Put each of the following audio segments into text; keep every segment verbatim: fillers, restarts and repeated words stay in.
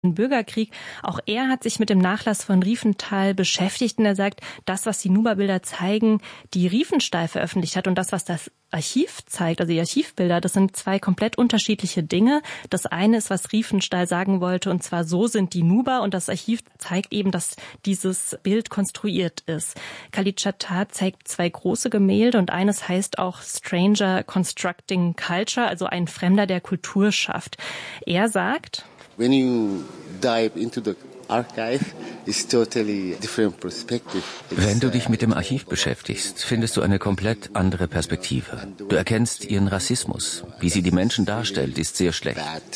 Bürgerkrieg. Auch er hat sich mit dem Nachlass von Riefenstahl beschäftigt und er sagt, das, was die Nuba-Bilder zeigen, die Riefenstahl veröffentlicht hat und das, was das Archiv zeigt, also die Archivbilder, das sind zwei komplett unterschiedliche Dinge. Das eine ist, was Riefenstahl sagen wollte, und zwar so sind die Nuba, und das Archiv zeigt eben, dass dieses Bild konstruiert ist. Khalid Chattar zeigt zwei große Gemälde und eines heißt auch Stranger Constructing Culture, also ein Fremder, der Kultur schafft. Er sagt, When you dive into the archive, it's totally different perspective. Wenn du dich mit dem Archiv beschäftigst, findest du eine komplett andere Perspektive. Du erkennst ihren Rassismus. Wie sie die Menschen darstellt, ist sehr schlecht.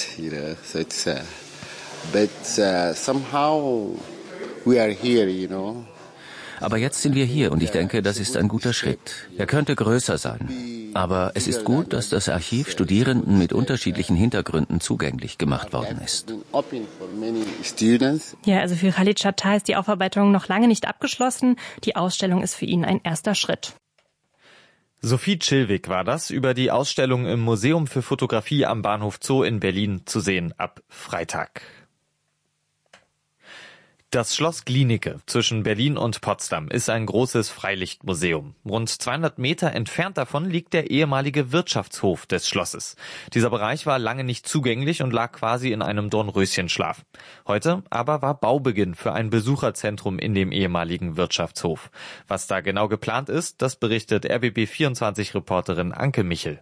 But uh, somehow we are here, you know. Aber jetzt sind wir hier und ich denke, das ist ein guter Schritt. Er könnte größer sein. Aber es ist gut, dass das Archiv Studierenden mit unterschiedlichen Hintergründen zugänglich gemacht worden ist. Ja, also für Khalid Chattar ist die Aufarbeitung noch lange nicht abgeschlossen. Die Ausstellung ist für ihn ein erster Schritt. Sophie Chilwig war das über die Ausstellung im Museum für Fotografie am Bahnhof Zoo in Berlin zu sehen ab Freitag. Das Schloss Glienicke zwischen Berlin und Potsdam ist ein großes Freilichtmuseum. Rund zweihundert Meter entfernt davon liegt der ehemalige Wirtschaftshof des Schlosses. Dieser Bereich war lange nicht zugänglich und lag quasi in einem Dornröschenschlaf. Heute aber war Baubeginn für ein Besucherzentrum in dem ehemaligen Wirtschaftshof. Was da genau geplant ist, das berichtet R B B vierundzwanzig-Reporterin Anke Michel.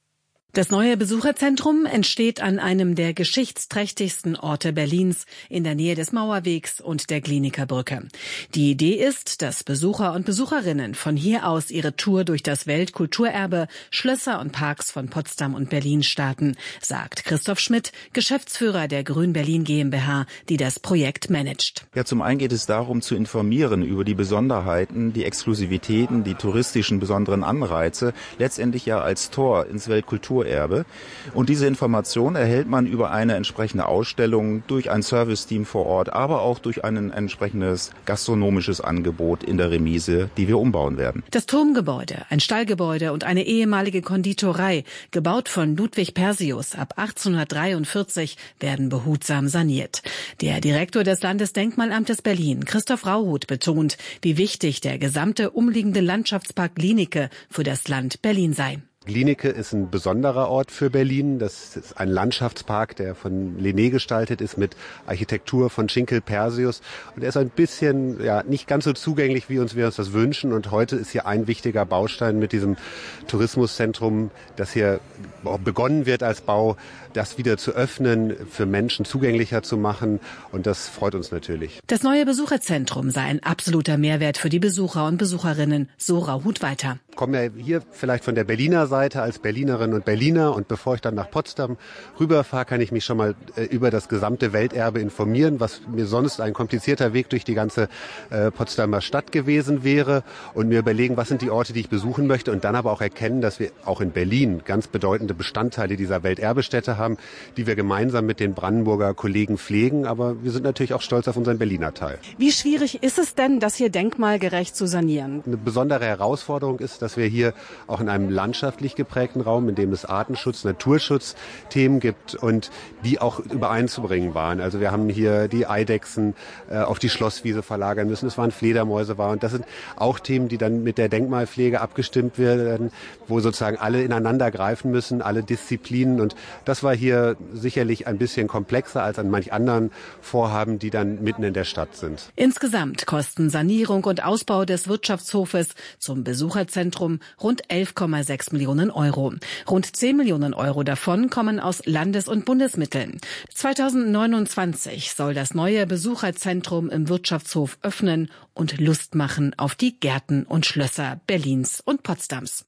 Das neue Besucherzentrum entsteht an einem der geschichtsträchtigsten Orte Berlins in der Nähe des Mauerwegs und der Glienicker Brücke. Die Idee ist, dass Besucher und Besucherinnen von hier aus ihre Tour durch das Weltkulturerbe, Schlösser und Parks von Potsdam und Berlin starten, sagt Christoph Schmidt, Geschäftsführer der Grün Berlin GmbH, die das Projekt managt. Ja, zum einen geht es darum, zu informieren über die Besonderheiten, die Exklusivitäten, die touristischen besonderen Anreize, letztendlich ja als Tor ins Weltkulturerbe. Und diese Information erhält man über eine entsprechende Ausstellung, durch ein Serviceteam vor Ort, aber auch durch ein entsprechendes gastronomisches Angebot in der Remise, die wir umbauen werden. Das Turmgebäude, ein Stallgebäude und eine ehemalige Konditorei, gebaut von Ludwig Persius ab achtzehnhundertdreiundvierzig, werden behutsam saniert. Der Direktor des Landesdenkmalamtes Berlin, Christoph Rauhut, betont, wie wichtig der gesamte umliegende Landschaftspark Glienicke für das Land Berlin sei. Glienicke ist ein besonderer Ort für Berlin. Das ist ein Landschaftspark, der von Lené gestaltet ist mit Architektur von Schinkel-Persius. Und er ist ein bisschen, ja, nicht ganz so zugänglich, wie uns wir uns das wünschen. Und heute ist hier ein wichtiger Baustein mit diesem Tourismuszentrum, das hier begonnen wird als Bau, das wieder zu öffnen, für Menschen zugänglicher zu machen. Und das freut uns natürlich. Das neue Besucherzentrum sei ein absoluter Mehrwert für die Besucher und Besucherinnen, so Rauhut weiter. Ich komme ja hier vielleicht von der Berliner Seite als Berlinerin und Berliner, und bevor ich dann nach Potsdam rüberfahre, kann ich mich schon mal äh, über das gesamte Welterbe informieren, was mir sonst ein komplizierter Weg durch die ganze äh, Potsdamer Stadt gewesen wäre, und mir überlegen, was sind die Orte, die ich besuchen möchte, und dann aber auch erkennen, dass wir auch in Berlin ganz bedeutende Bestandteile dieser Welterbestätte haben, die wir gemeinsam mit den Brandenburger Kollegen pflegen, aber wir sind natürlich auch stolz auf unseren Berliner Teil. Wie schwierig ist es denn, das hier denkmalgerecht zu sanieren? Eine besondere Herausforderung ist, dass wir hier auch in einem landschaftlich geprägten Raum, in dem es Artenschutz, Naturschutzthemen gibt und die auch übereinzubringen waren. Also wir haben hier die Eidechsen äh, auf die Schlosswiese verlagern müssen, es waren Fledermäuse war, und das sind auch Themen, die dann mit der Denkmalpflege abgestimmt werden, wo sozusagen alle ineinander greifen müssen, alle Disziplinen, und das war hier sicherlich ein bisschen komplexer als an manch anderen Vorhaben, die dann mitten in der Stadt sind. Insgesamt kosten Sanierung und Ausbau des Wirtschaftshofes zum Besucherzentrum rund elf Komma sechs Millionen Euro. Rund zehn Millionen Euro davon kommen aus Landes- und Bundesmitteln. zweitausendneunundzwanzig soll das neue Besucherzentrum im Wirtschaftshof öffnen und Lust machen auf die Gärten und Schlösser Berlins und Potsdams.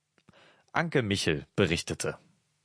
Anke Michel berichtete.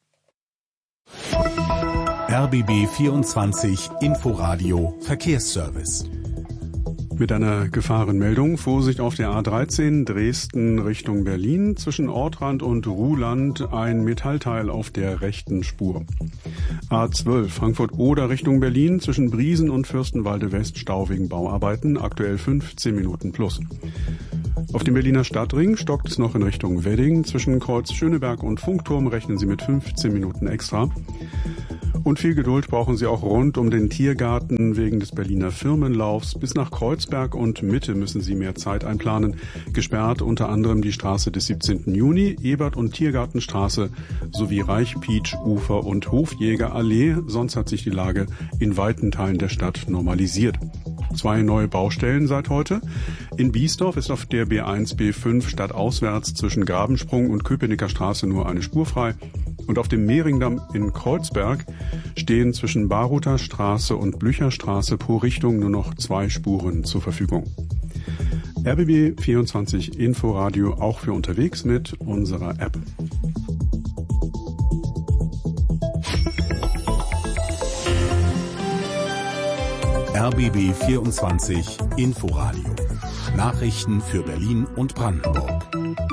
R B B vierundzwanzig Inforadio Verkehrsservice. Mit einer Gefahrenmeldung. Vorsicht auf der A dreizehn Dresden Richtung Berlin. Zwischen Ortrand und Ruhland ein Metallteil auf der rechten Spur. A zwölf Frankfurt-Oder Richtung Berlin. Zwischen Briesen und Fürstenwalde West Stau wegen Bauarbeiten. Aktuell fünfzehn Minuten plus. Auf dem Berliner Stadtring stockt es noch in Richtung Wedding. Zwischen Kreuz Schöneberg und Funkturm rechnen Sie mit fünfzehn Minuten extra. Und viel Geduld brauchen Sie auch rund um den Tiergarten wegen des Berliner Firmenlaufs. Bis nach Kreuzberg und Mitte müssen Sie mehr Zeit einplanen. Gesperrt unter anderem die Straße des siebzehnten Juni, Ebert- und Tiergartenstraße sowie Reich-Pietsch, Ufer- und Hofjägerallee. Sonst hat sich die Lage in weiten Teilen der Stadt normalisiert. Zwei neue Baustellen seit heute. In Biesdorf ist auf der B eins B fünf stadtauswärts zwischen Grabensprung und Köpenicker Straße nur eine Spur frei. Und auf dem Mehringdamm in Kreuzberg stehen zwischen Baruther Straße und Blücherstraße pro Richtung nur noch zwei Spuren zur Verfügung. R B B vierundzwanzig Inforadio auch für unterwegs mit unserer App. R B B vierundzwanzig Inforadio. Nachrichten für Berlin und Brandenburg.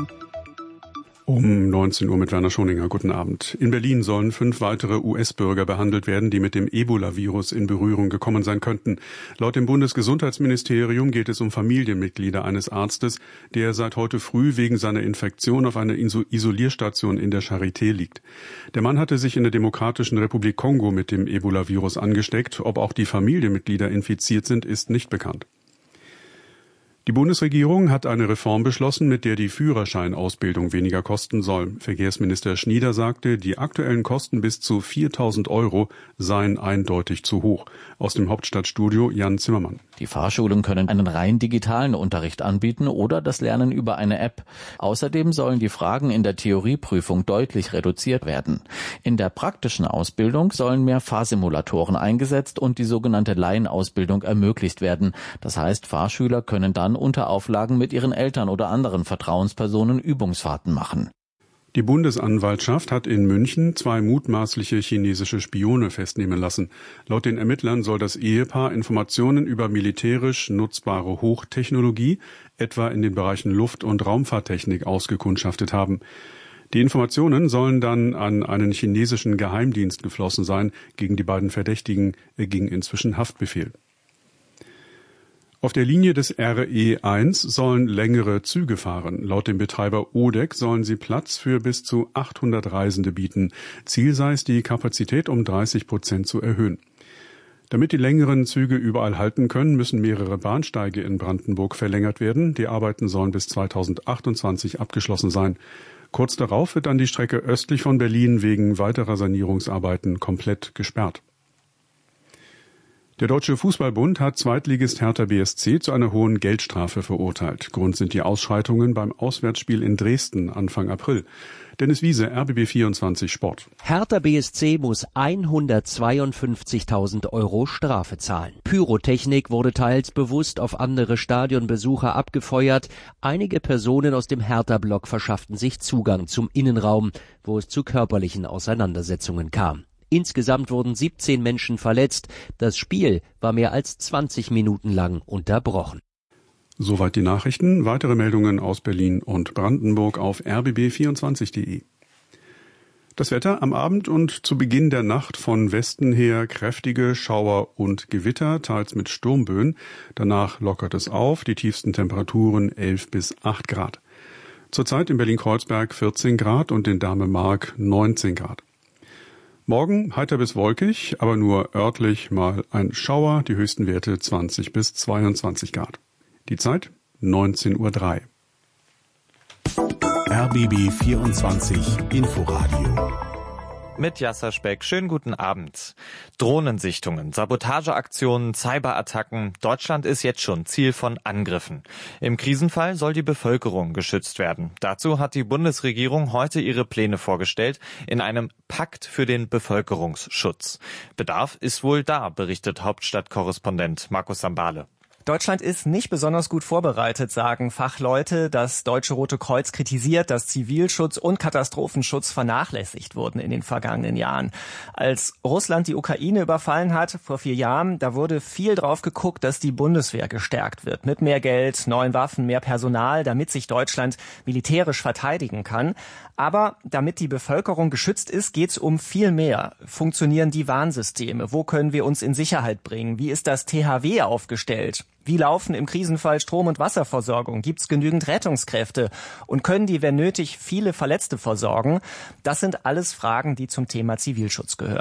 Um neunzehn Uhr mit Werner Schoninger. Guten Abend. In Berlin sollen fünf weitere U S-Bürger behandelt werden, die mit dem Ebola-Virus in Berührung gekommen sein könnten. Laut dem Bundesgesundheitsministerium geht es um Familienmitglieder eines Arztes, der seit heute früh wegen seiner Infektion auf einer Isolierstation in der Charité liegt. Der Mann hatte sich in der Demokratischen Republik Kongo mit dem Ebola-Virus angesteckt. Ob auch die Familienmitglieder infiziert sind, ist nicht bekannt. Die Bundesregierung hat eine Reform beschlossen, mit der die Führerscheinausbildung weniger kosten soll. Verkehrsminister Schnieder sagte, die aktuellen Kosten bis zu viertausend Euro seien eindeutig zu hoch. Aus dem Hauptstadtstudio Jan Zimmermann. Die Fahrschulen können einen rein digitalen Unterricht anbieten oder das Lernen über eine App. Außerdem sollen die Fragen in der Theorieprüfung deutlich reduziert werden. In der praktischen Ausbildung sollen mehr Fahrsimulatoren eingesetzt und die sogenannte Laienausbildung ermöglicht werden. Das heißt, Fahrschüler können dann unter Auflagen mit ihren Eltern oder anderen Vertrauenspersonen Übungsfahrten machen. Die Bundesanwaltschaft hat in München zwei mutmaßliche chinesische Spione festnehmen lassen. Laut den Ermittlern soll das Ehepaar Informationen über militärisch nutzbare Hochtechnologie, etwa in den Bereichen Luft- und Raumfahrttechnik, ausgekundschaftet haben. Die Informationen sollen dann an einen chinesischen Geheimdienst geflossen sein. Gegen die beiden Verdächtigen erging inzwischen Haftbefehl. Auf der Linie des R E eins sollen längere Züge fahren. Laut dem Betreiber O D E C sollen sie Platz für bis zu achthundert Reisende bieten. Ziel sei es, die Kapazität um dreißig Prozent zu erhöhen. Damit die längeren Züge überall halten können, müssen mehrere Bahnsteige in Brandenburg verlängert werden. Die Arbeiten sollen bis zweitausendachtundzwanzig abgeschlossen sein. Kurz darauf wird dann die Strecke östlich von Berlin wegen weiterer Sanierungsarbeiten komplett gesperrt. Der Deutsche Fußballbund hat Zweitligist Hertha B S C zu einer hohen Geldstrafe verurteilt. Grund sind die Ausschreitungen beim Auswärtsspiel in Dresden Anfang April. Dennis Wiese, R B B vierundzwanzig Sport. Hertha B S C muss hundertzweiundfünfzigtausend Euro Strafe zahlen. Pyrotechnik wurde teils bewusst auf andere Stadionbesucher abgefeuert. Einige Personen aus dem Hertha-Block verschafften sich Zugang zum Innenraum, wo es zu körperlichen Auseinandersetzungen kam. Insgesamt wurden siebzehn Menschen verletzt. Das Spiel war mehr als zwanzig Minuten lang unterbrochen. Soweit die Nachrichten. Weitere Meldungen aus Berlin und Brandenburg auf r b b vierundzwanzig punkt de. Das Wetter am Abend und zu Beginn der Nacht von Westen her kräftige Schauer und Gewitter, teils mit Sturmböen. Danach lockert es auf, die tiefsten Temperaturen elf bis acht Grad. Zurzeit in Berlin-Kreuzberg vierzehn Grad und in Dahme-Mark neunzehn Grad. Morgen heiter bis wolkig, aber nur örtlich mal ein Schauer, die höchsten Werte zwanzig bis zweiundzwanzig Grad. Die Zeit neunzehn Uhr drei. R B B vierundzwanzig Inforadio. Mit Jasser Speck. Schönen guten Abend. Drohnensichtungen, Sabotageaktionen, Cyberattacken. Deutschland ist jetzt schon Ziel von Angriffen. Im Krisenfall soll die Bevölkerung geschützt werden. Dazu hat die Bundesregierung heute ihre Pläne vorgestellt in einem Pakt für den Bevölkerungsschutz. Bedarf ist wohl da, berichtet Hauptstadtkorrespondent Markus Sambale. Deutschland ist nicht besonders gut vorbereitet, sagen Fachleute. Das Deutsche Rote Kreuz kritisiert, dass Zivilschutz und Katastrophenschutz vernachlässigt wurden in den vergangenen Jahren. Als Russland die Ukraine überfallen hat, vor vier Jahren, da wurde viel drauf geguckt, dass die Bundeswehr gestärkt wird. Mit mehr Geld, neuen Waffen, mehr Personal, damit sich Deutschland militärisch verteidigen kann. Aber damit die Bevölkerung geschützt ist, geht es um viel mehr. Funktionieren die Warnsysteme? Wo können wir uns in Sicherheit bringen? Wie ist das T H W aufgestellt? Wie laufen im Krisenfall Strom- und Wasserversorgung? Gibt es genügend Rettungskräfte? Und können die, wenn nötig, viele Verletzte versorgen? Das sind alles Fragen, die zum Thema Zivilschutz gehören.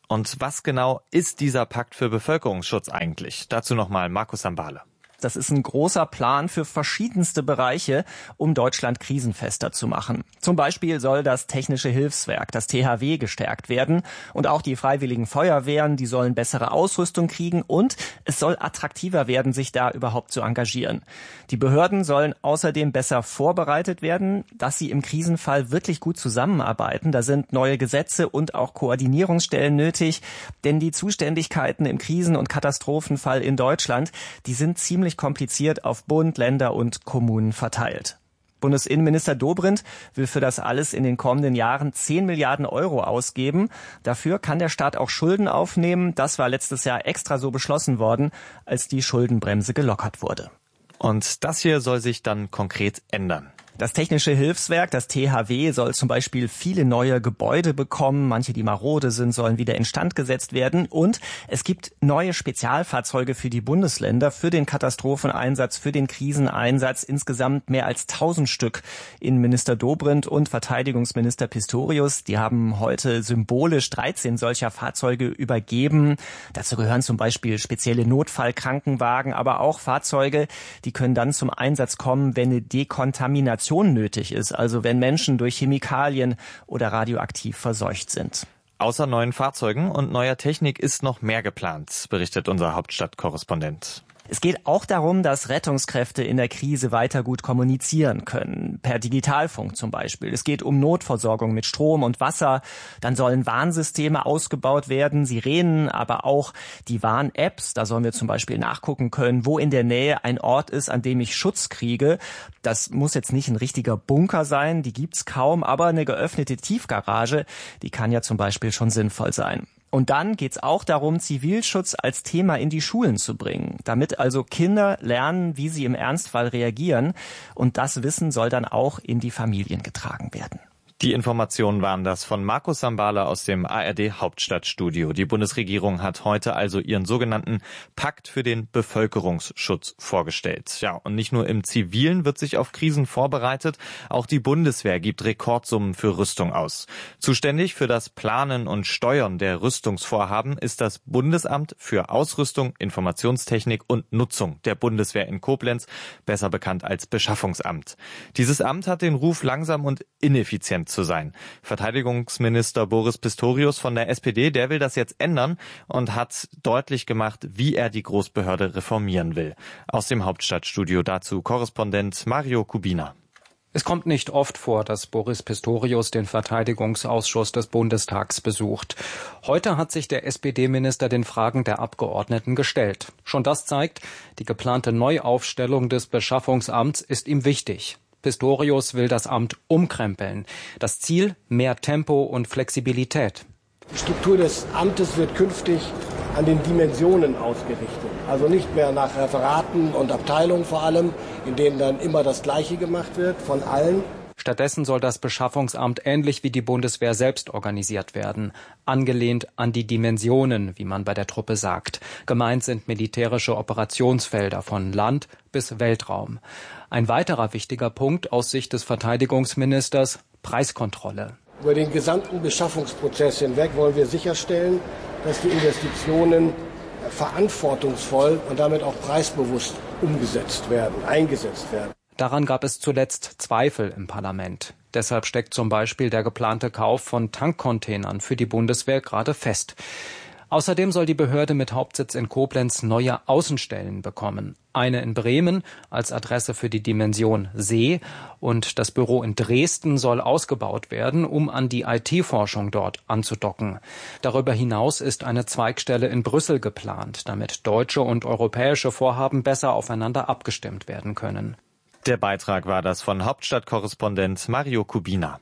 Und was genau ist dieser Pakt für Bevölkerungsschutz eigentlich? Dazu nochmal Markus Sambale. Das ist ein großer Plan für verschiedenste Bereiche, um Deutschland krisenfester zu machen. Zum Beispiel soll das Technische Hilfswerk, das T H W, gestärkt werden. Und auch die freiwilligen Feuerwehren, die sollen bessere Ausrüstung kriegen. Und es soll attraktiver werden, sich da überhaupt zu engagieren. Die Behörden sollen außerdem besser vorbereitet werden, dass sie im Krisenfall wirklich gut zusammenarbeiten. Da sind neue Gesetze und auch Koordinierungsstellen nötig. Denn die Zuständigkeiten im Krisen- und Katastrophenfall in Deutschland, die sind ziemlich kompliziert auf Bund, Länder und Kommunen verteilt. Bundesinnenminister Dobrindt will für das alles in den kommenden Jahren zehn Milliarden Euro ausgeben. Dafür kann der Staat auch Schulden aufnehmen. Das war letztes Jahr extra so beschlossen worden, als die Schuldenbremse gelockert wurde. Und das hier soll sich dann konkret ändern. Das Technische Hilfswerk, das T H W, soll zum Beispiel viele neue Gebäude bekommen. Manche, die marode sind, sollen wieder instand gesetzt werden. Und es gibt neue Spezialfahrzeuge für die Bundesländer, für den Katastropheneinsatz, für den Kriseneinsatz. Insgesamt mehr als tausend Stück. Innenminister Dobrindt und Verteidigungsminister Pistorius, die haben heute symbolisch dreizehn solcher Fahrzeuge übergeben. Dazu gehören zum Beispiel spezielle Notfallkrankenwagen, aber auch Fahrzeuge, die können dann zum Einsatz kommen, wenn eine Dekontamination nötig ist, also wenn Menschen durch Chemikalien oder radioaktiv verseucht sind. Außer neuen Fahrzeugen und neuer Technik ist noch mehr geplant, berichtet unser Hauptstadtkorrespondent. Es geht auch darum, dass Rettungskräfte in der Krise weiter gut kommunizieren können, per Digitalfunk zum Beispiel. Es geht um Notversorgung mit Strom und Wasser. Dann sollen Warnsysteme ausgebaut werden, Sirenen, aber auch die Warn-Apps. Da sollen wir zum Beispiel nachgucken können, wo in der Nähe ein Ort ist, an dem ich Schutz kriege. Das muss jetzt nicht ein richtiger Bunker sein, die gibt's kaum, aber eine geöffnete Tiefgarage, die kann ja zum Beispiel schon sinnvoll sein. Und dann geht's auch darum, Zivilschutz als Thema in die Schulen zu bringen, damit also Kinder lernen, wie sie im Ernstfall reagieren. Und das Wissen soll dann auch in die Familien getragen werden. Die Informationen waren das von Markus Sambale aus dem A R D Hauptstadtstudio. Die Bundesregierung hat heute also ihren sogenannten Pakt für den Bevölkerungsschutz vorgestellt. Ja, und nicht nur im Zivilen wird sich auf Krisen vorbereitet, auch die Bundeswehr gibt Rekordsummen für Rüstung aus. Zuständig für das Planen und Steuern der Rüstungsvorhaben ist das Bundesamt für Ausrüstung, Informationstechnik und Nutzung der Bundeswehr in Koblenz, besser bekannt als Beschaffungsamt. Dieses Amt hat den Ruf, langsam und ineffizient zu sein. Verteidigungsminister Boris Pistorius von der S P D, der will das jetzt ändern und hat deutlich gemacht, wie er die Großbehörde reformieren will. Aus dem Hauptstadtstudio dazu Korrespondent Mario Kubina. Es kommt nicht oft vor, dass Boris Pistorius den Verteidigungsausschuss des Bundestags besucht. Heute hat sich der S P D-Minister den Fragen der Abgeordneten gestellt. Schon das zeigt, die geplante Neuaufstellung des Beschaffungsamts ist ihm wichtig. Pistorius will das Amt umkrempeln. Das Ziel: mehr Tempo und Flexibilität. Die Struktur des Amtes wird künftig an den Dimensionen ausgerichtet. Also nicht mehr nach Referaten und Abteilungen vor allem, in denen dann immer das Gleiche gemacht wird von allen. Stattdessen soll das Beschaffungsamt ähnlich wie die Bundeswehr selbst organisiert werden, angelehnt an die Dimensionen, wie man bei der Truppe sagt. Gemeint sind militärische Operationsfelder von Land bis Weltraum. Ein weiterer wichtiger Punkt aus Sicht des Verteidigungsministers: Preiskontrolle. Über den gesamten Beschaffungsprozess hinweg wollen wir sicherstellen, dass die Investitionen verantwortungsvoll und damit auch preisbewusst umgesetzt werden, eingesetzt werden. Daran gab es zuletzt Zweifel im Parlament. Deshalb steckt zum Beispiel der geplante Kauf von Tankcontainern für die Bundeswehr gerade fest. Außerdem soll die Behörde mit Hauptsitz in Koblenz neue Außenstellen bekommen. Eine in Bremen als Adresse für die Dimension See und das Büro in Dresden soll ausgebaut werden, um an die I T-Forschung dort anzudocken. Darüber hinaus ist eine Zweigstelle in Brüssel geplant, damit deutsche und europäische Vorhaben besser aufeinander abgestimmt werden können. Der Beitrag war das von Hauptstadtkorrespondent Mario Kubina.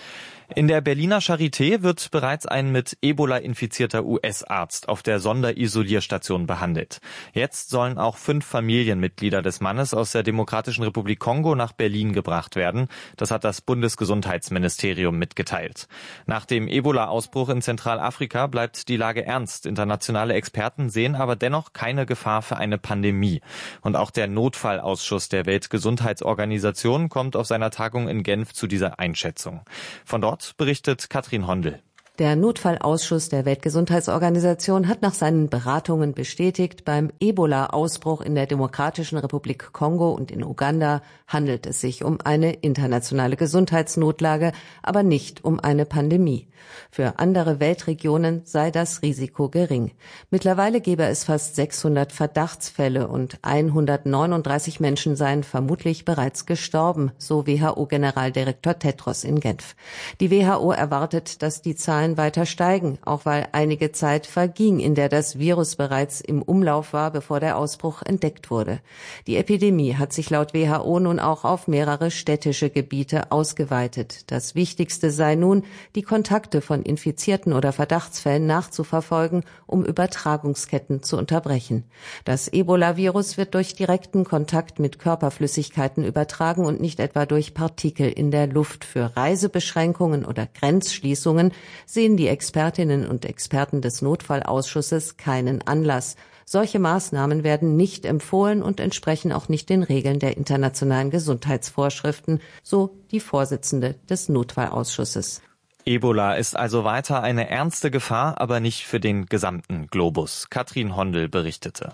In der Berliner Charité wird bereits ein mit Ebola infizierter U S-Arzt auf der Sonderisolierstation behandelt. Jetzt sollen auch fünf Familienmitglieder des Mannes aus der Demokratischen Republik Kongo nach Berlin gebracht werden. Das hat das Bundesgesundheitsministerium mitgeteilt. Nach dem Ebola-Ausbruch in Zentralafrika bleibt die Lage ernst. Internationale Experten sehen aber dennoch keine Gefahr für eine Pandemie. Und auch der Notfallausschuss der Weltgesundheitsorganisation kommt auf seiner Tagung in Genf zu dieser Einschätzung. Von dort berichtet Katrin Hondel. Der Notfallausschuss der Weltgesundheitsorganisation hat nach seinen Beratungen bestätigt, beim Ebola-Ausbruch in der Demokratischen Republik Kongo und in Uganda handelt es sich um eine internationale Gesundheitsnotlage, aber nicht um eine Pandemie. Für andere Weltregionen sei das Risiko gering. Mittlerweile gebe es fast sechshundert Verdachtsfälle und hundertneununddreißig Menschen seien vermutlich bereits gestorben, so W H O-Generaldirektor Tedros in Genf. Die W H O erwartet, dass die Zahlen weiter steigen, auch weil einige Zeit verging, in der das Virus bereits im Umlauf war, bevor der Ausbruch entdeckt wurde. Die Epidemie hat sich laut W H O nun auch auf mehrere städtische Gebiete ausgeweitet. Das Wichtigste sei nun, die Kontakte von Infizierten oder Verdachtsfällen nachzuverfolgen, um Übertragungsketten zu unterbrechen. Das Ebola-Virus wird durch direkten Kontakt mit Körperflüssigkeiten übertragen und nicht etwa durch Partikel in der Luft. Für Reisebeschränkungen oder Grenzschließungen sehen die Expertinnen und Experten des Notfallausschusses keinen Anlass. Solche Maßnahmen werden nicht empfohlen und entsprechen auch nicht den Regeln der internationalen Gesundheitsvorschriften, so die Vorsitzende des Notfallausschusses. Ebola ist also weiter eine ernste Gefahr, aber nicht für den gesamten Globus. Katrin Hondel berichtete.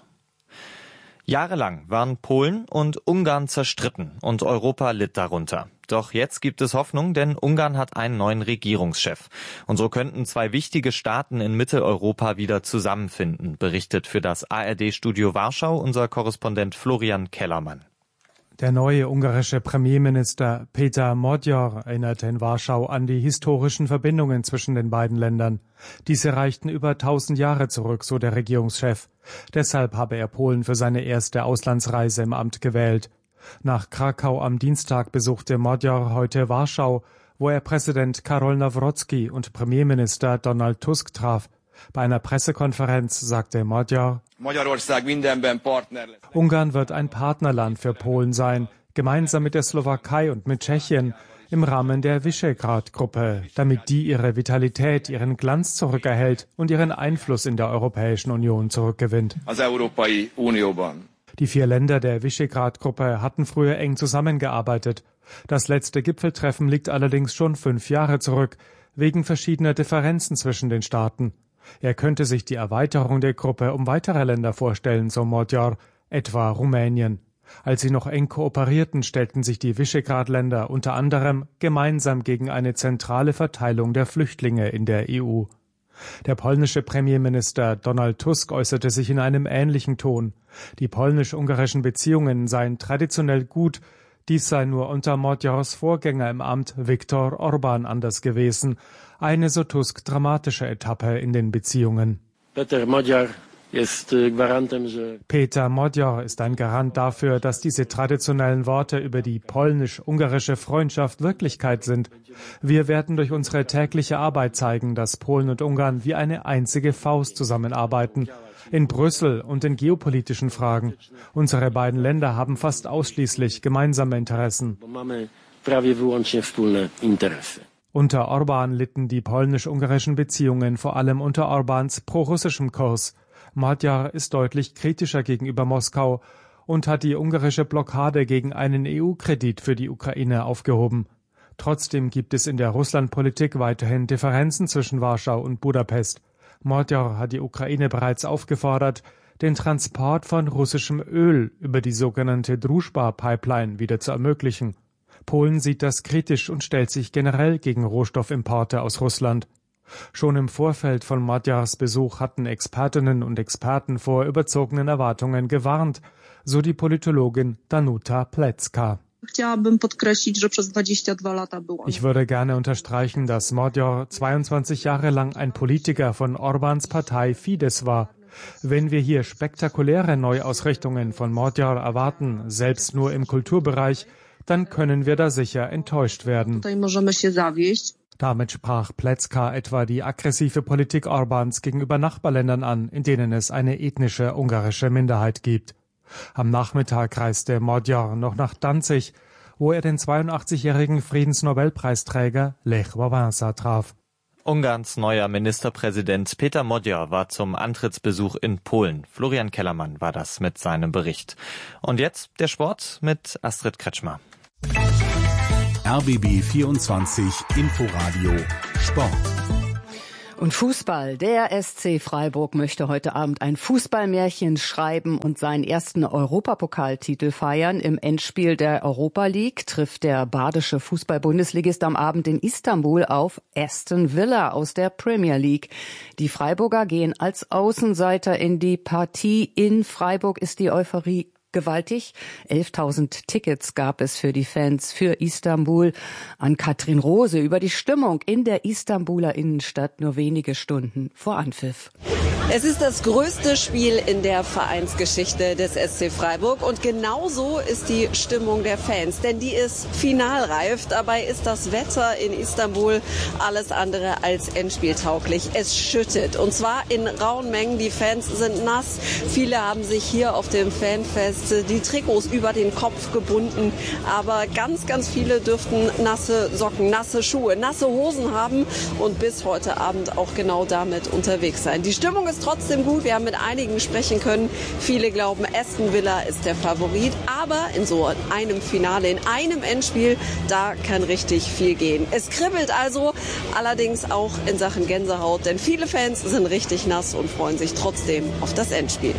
Jahrelang waren Polen und Ungarn zerstritten und Europa litt darunter. Doch jetzt gibt es Hoffnung, denn Ungarn hat einen neuen Regierungschef. Und so könnten zwei wichtige Staaten in Mitteleuropa wieder zusammenfinden, berichtet für das A R D-Studio Warschau unser Korrespondent Florian Kellermann. Der neue ungarische Premierminister Péter Magyar erinnerte in Warschau an die historischen Verbindungen zwischen den beiden Ländern. Diese reichten über tausend Jahre zurück, so der Regierungschef. Deshalb habe er Polen für seine erste Auslandsreise im Amt gewählt. Nach Krakau am Dienstag besuchte Magyar heute Warschau, wo er Präsident Karol Nawrocki und Premierminister Donald Tusk traf. Bei einer Pressekonferenz sagte Magyar, Ungarn wird ein Partnerland für Polen sein, gemeinsam mit der Slowakei und mit Tschechien im Rahmen der Visegrad-Gruppe, damit die ihre Vitalität, ihren Glanz zurückerhält und ihren Einfluss in der Europäischen Union zurückgewinnt. Die vier Länder der Visegrad-Gruppe hatten früher eng zusammengearbeitet. Das letzte Gipfeltreffen liegt allerdings schon fünf Jahre zurück, wegen verschiedener Differenzen zwischen den Staaten. Er könnte sich die Erweiterung der Gruppe um weitere Länder vorstellen, so Magyar, etwa Rumänien. Als sie noch eng kooperierten, stellten sich die Visegrad-Länder unter anderem gemeinsam gegen eine zentrale Verteilung der Flüchtlinge in der E U. Der polnische Premierminister Donald Tusk äußerte sich in einem ähnlichen Ton. Die polnisch-ungarischen Beziehungen seien traditionell gut, dies sei nur unter Magyars Vorgänger im Amt Viktor Orbán anders gewesen. Eine, so Tusk, dramatische Etappe in den Beziehungen. Peter Magyar ist Garantem, Péter Magyar ist ein Garant dafür, dass diese traditionellen Worte über die polnisch-ungarische Freundschaft Wirklichkeit sind. Wir werden durch unsere tägliche Arbeit zeigen, dass Polen und Ungarn wie eine einzige Faust zusammenarbeiten. In Brüssel und in geopolitischen Fragen. Unsere beiden Länder haben fast ausschließlich gemeinsame Interessen. Unter Orbán litten die polnisch-ungarischen Beziehungen vor allem unter Orbáns prorussischem Kurs. Magyar ist deutlich kritischer gegenüber Moskau und hat die ungarische Blockade gegen einen E U-Kredit für die Ukraine aufgehoben. Trotzdem gibt es in der Russlandpolitik weiterhin Differenzen zwischen Warschau und Budapest. Magyar hat die Ukraine bereits aufgefordert, den Transport von russischem Öl über die sogenannte Druzhba-Pipeline wieder zu ermöglichen. Polen sieht das kritisch und stellt sich generell gegen Rohstoffimporte aus Russland. Schon im Vorfeld von Magyars Besuch hatten Expertinnen und Experten vor überzogenen Erwartungen gewarnt, so die Politologin Danuta Plecka. Ich würde gerne unterstreichen, dass Magyar zweiundzwanzig Jahre lang ein Politiker von Orbáns Partei Fidesz war. Wenn wir hier spektakuläre Neuausrichtungen von Magyar erwarten, selbst nur im Kulturbereich, dann können wir da sicher enttäuscht werden. Damit sprach Plecka etwa die aggressive Politik Orbáns gegenüber Nachbarländern an, in denen es eine ethnische ungarische Minderheit gibt. Am Nachmittag reiste Magyar noch nach Danzig, wo er den zweiundachtzigjährigen Friedensnobelpreisträger Lech Wałęsa traf. Ungarns neuer Ministerpräsident Péter Magyar war zum Antrittsbesuch in Polen. Florian Kellermann war das mit seinem Bericht. Und jetzt der Sport mit Astrid Kretschmer. R B B vierundzwanzig Inforadio Sport. Und Fußball. Der S C Freiburg möchte heute Abend ein Fußballmärchen schreiben und seinen ersten Europapokaltitel feiern. Im Endspiel der Europa League trifft der badische Fußball-Bundesligist am Abend in Istanbul auf Aston Villa aus der Premier League. Die Freiburger gehen als Außenseiter in die Partie. In Freiburg ist die Euphorie gewaltig. elftausend Tickets gab es für die Fans für Istanbul. An Katrin Rose über die Stimmung in der Istanbuler Innenstadt nur wenige Stunden vor Anpfiff. Es ist das größte Spiel in der Vereinsgeschichte des S C Freiburg und genauso ist die Stimmung der Fans, denn die ist finalreif. Dabei ist das Wetter in Istanbul alles andere als endspieltauglich. Es schüttet und zwar in rauen Mengen. Die Fans sind nass. Viele haben sich hier auf dem Fanfest die Trikots über den Kopf gebunden, aber ganz, ganz viele dürften nasse Socken, nasse Schuhe, nasse Hosen haben und bis heute Abend auch genau damit unterwegs sein. Die Stimmung ist trotzdem gut. Wir haben mit einigen sprechen können. Viele glauben, Aston Villa ist der Favorit. Aber in so einem Finale, in einem Endspiel, da kann richtig viel gehen. Es kribbelt also, allerdings auch in Sachen Gänsehaut. Denn viele Fans sind richtig nass und freuen sich trotzdem auf das Endspiel.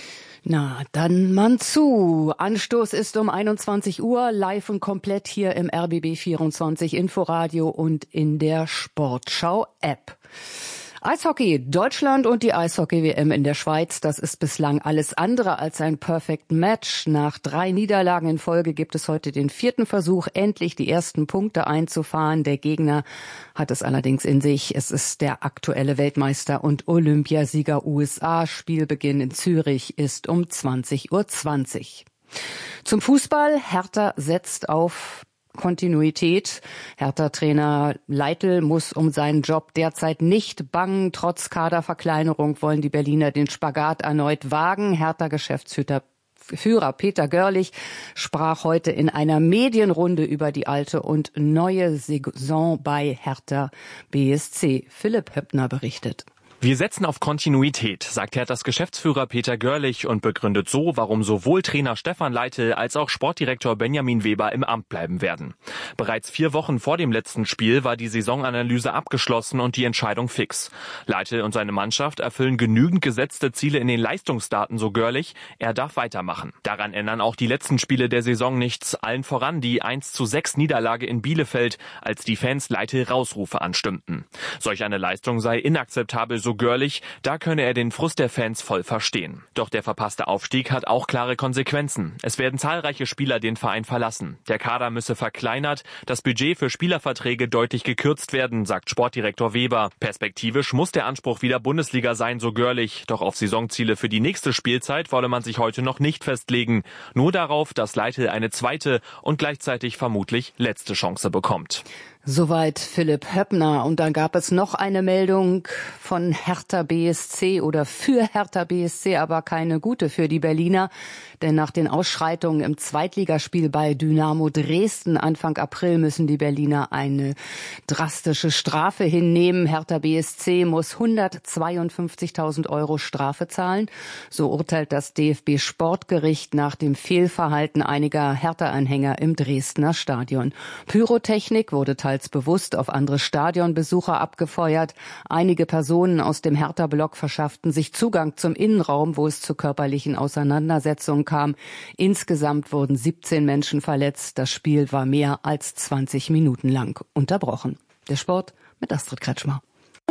Na, dann Mann zu. Anstoß ist um einundzwanzig Uhr, live und komplett hier im R B B vierundzwanzig Inforadio und in der Sportschau-App. Eishockey, Deutschland und die Eishockey-W M in der Schweiz, das ist bislang alles andere als ein Perfect Match. Nach drei Niederlagen in Folge gibt es heute den vierten Versuch, endlich die ersten Punkte einzufahren. Der Gegner hat es allerdings in sich. Es ist der aktuelle Weltmeister und Olympiasieger U S A. Spielbeginn in Zürich ist um zwanzig Uhr zwanzig. Zum Fußball. Hertha setzt auf Kontinuität. Hertha-Trainer Leitl muss um seinen Job derzeit nicht bangen. Trotz Kaderverkleinerung wollen die Berliner den Spagat erneut wagen. Hertha-Geschäftsführer Führer Peter Görlich sprach heute in einer Medienrunde über die alte und neue Saison bei Hertha B S C. Philipp Höppner berichtet. Wir setzen auf Kontinuität, sagt Herthas Geschäftsführer Peter Görlich und begründet so, warum sowohl Trainer Stefan Leitl als auch Sportdirektor Benjamin Weber im Amt bleiben werden. Bereits vier Wochen vor dem letzten Spiel war die Saisonanalyse abgeschlossen und die Entscheidung fix. Leitl und seine Mannschaft erfüllen genügend gesetzte Ziele in den Leistungsdaten, so Görlich. Er darf weitermachen. Daran ändern auch die letzten Spiele der Saison nichts. Allen voran die eins zu sechs Niederlage in Bielefeld, als die Fans Leitl Rausrufe anstimmten. Solch eine Leistung sei inakzeptabel, so Görlich, da könne er den Frust der Fans voll verstehen. Doch der verpasste Aufstieg hat auch klare Konsequenzen. Es werden zahlreiche Spieler den Verein verlassen. Der Kader müsse verkleinert, das Budget für Spielerverträge deutlich gekürzt werden, sagt Sportdirektor Weber. Perspektivisch muss der Anspruch wieder Bundesliga sein, so Görlich. Doch auf Saisonziele für die nächste Spielzeit wolle man sich heute noch nicht festlegen. Nur darauf, dass Leitl eine zweite und gleichzeitig vermutlich letzte Chance bekommt. Soweit Philipp Höppner. Und dann gab es noch eine Meldung von Hertha B S C oder für Hertha B S C, aber keine gute für die Berliner. Denn nach den Ausschreitungen im Zweitligaspiel bei Dynamo Dresden Anfang April müssen die Berliner eine drastische Strafe hinnehmen. Hertha B S C muss hundertzweiundfünfzigtausend Euro Strafe zahlen. So urteilt das D F B-Sportgericht nach dem Fehlverhalten einiger Hertha-Anhänger im Dresdner Stadion. Pyrotechnik wurde teils bewusst auf andere Stadionbesucher abgefeuert. Einige Personen aus dem Hertha-Block verschafften sich Zugang zum Innenraum, wo es zu körperlichen Auseinandersetzungen kam. Insgesamt wurden siebzehn Menschen verletzt. Das Spiel war mehr als zwanzig Minuten lang unterbrochen. Der Sport mit Astrid Kretschmer.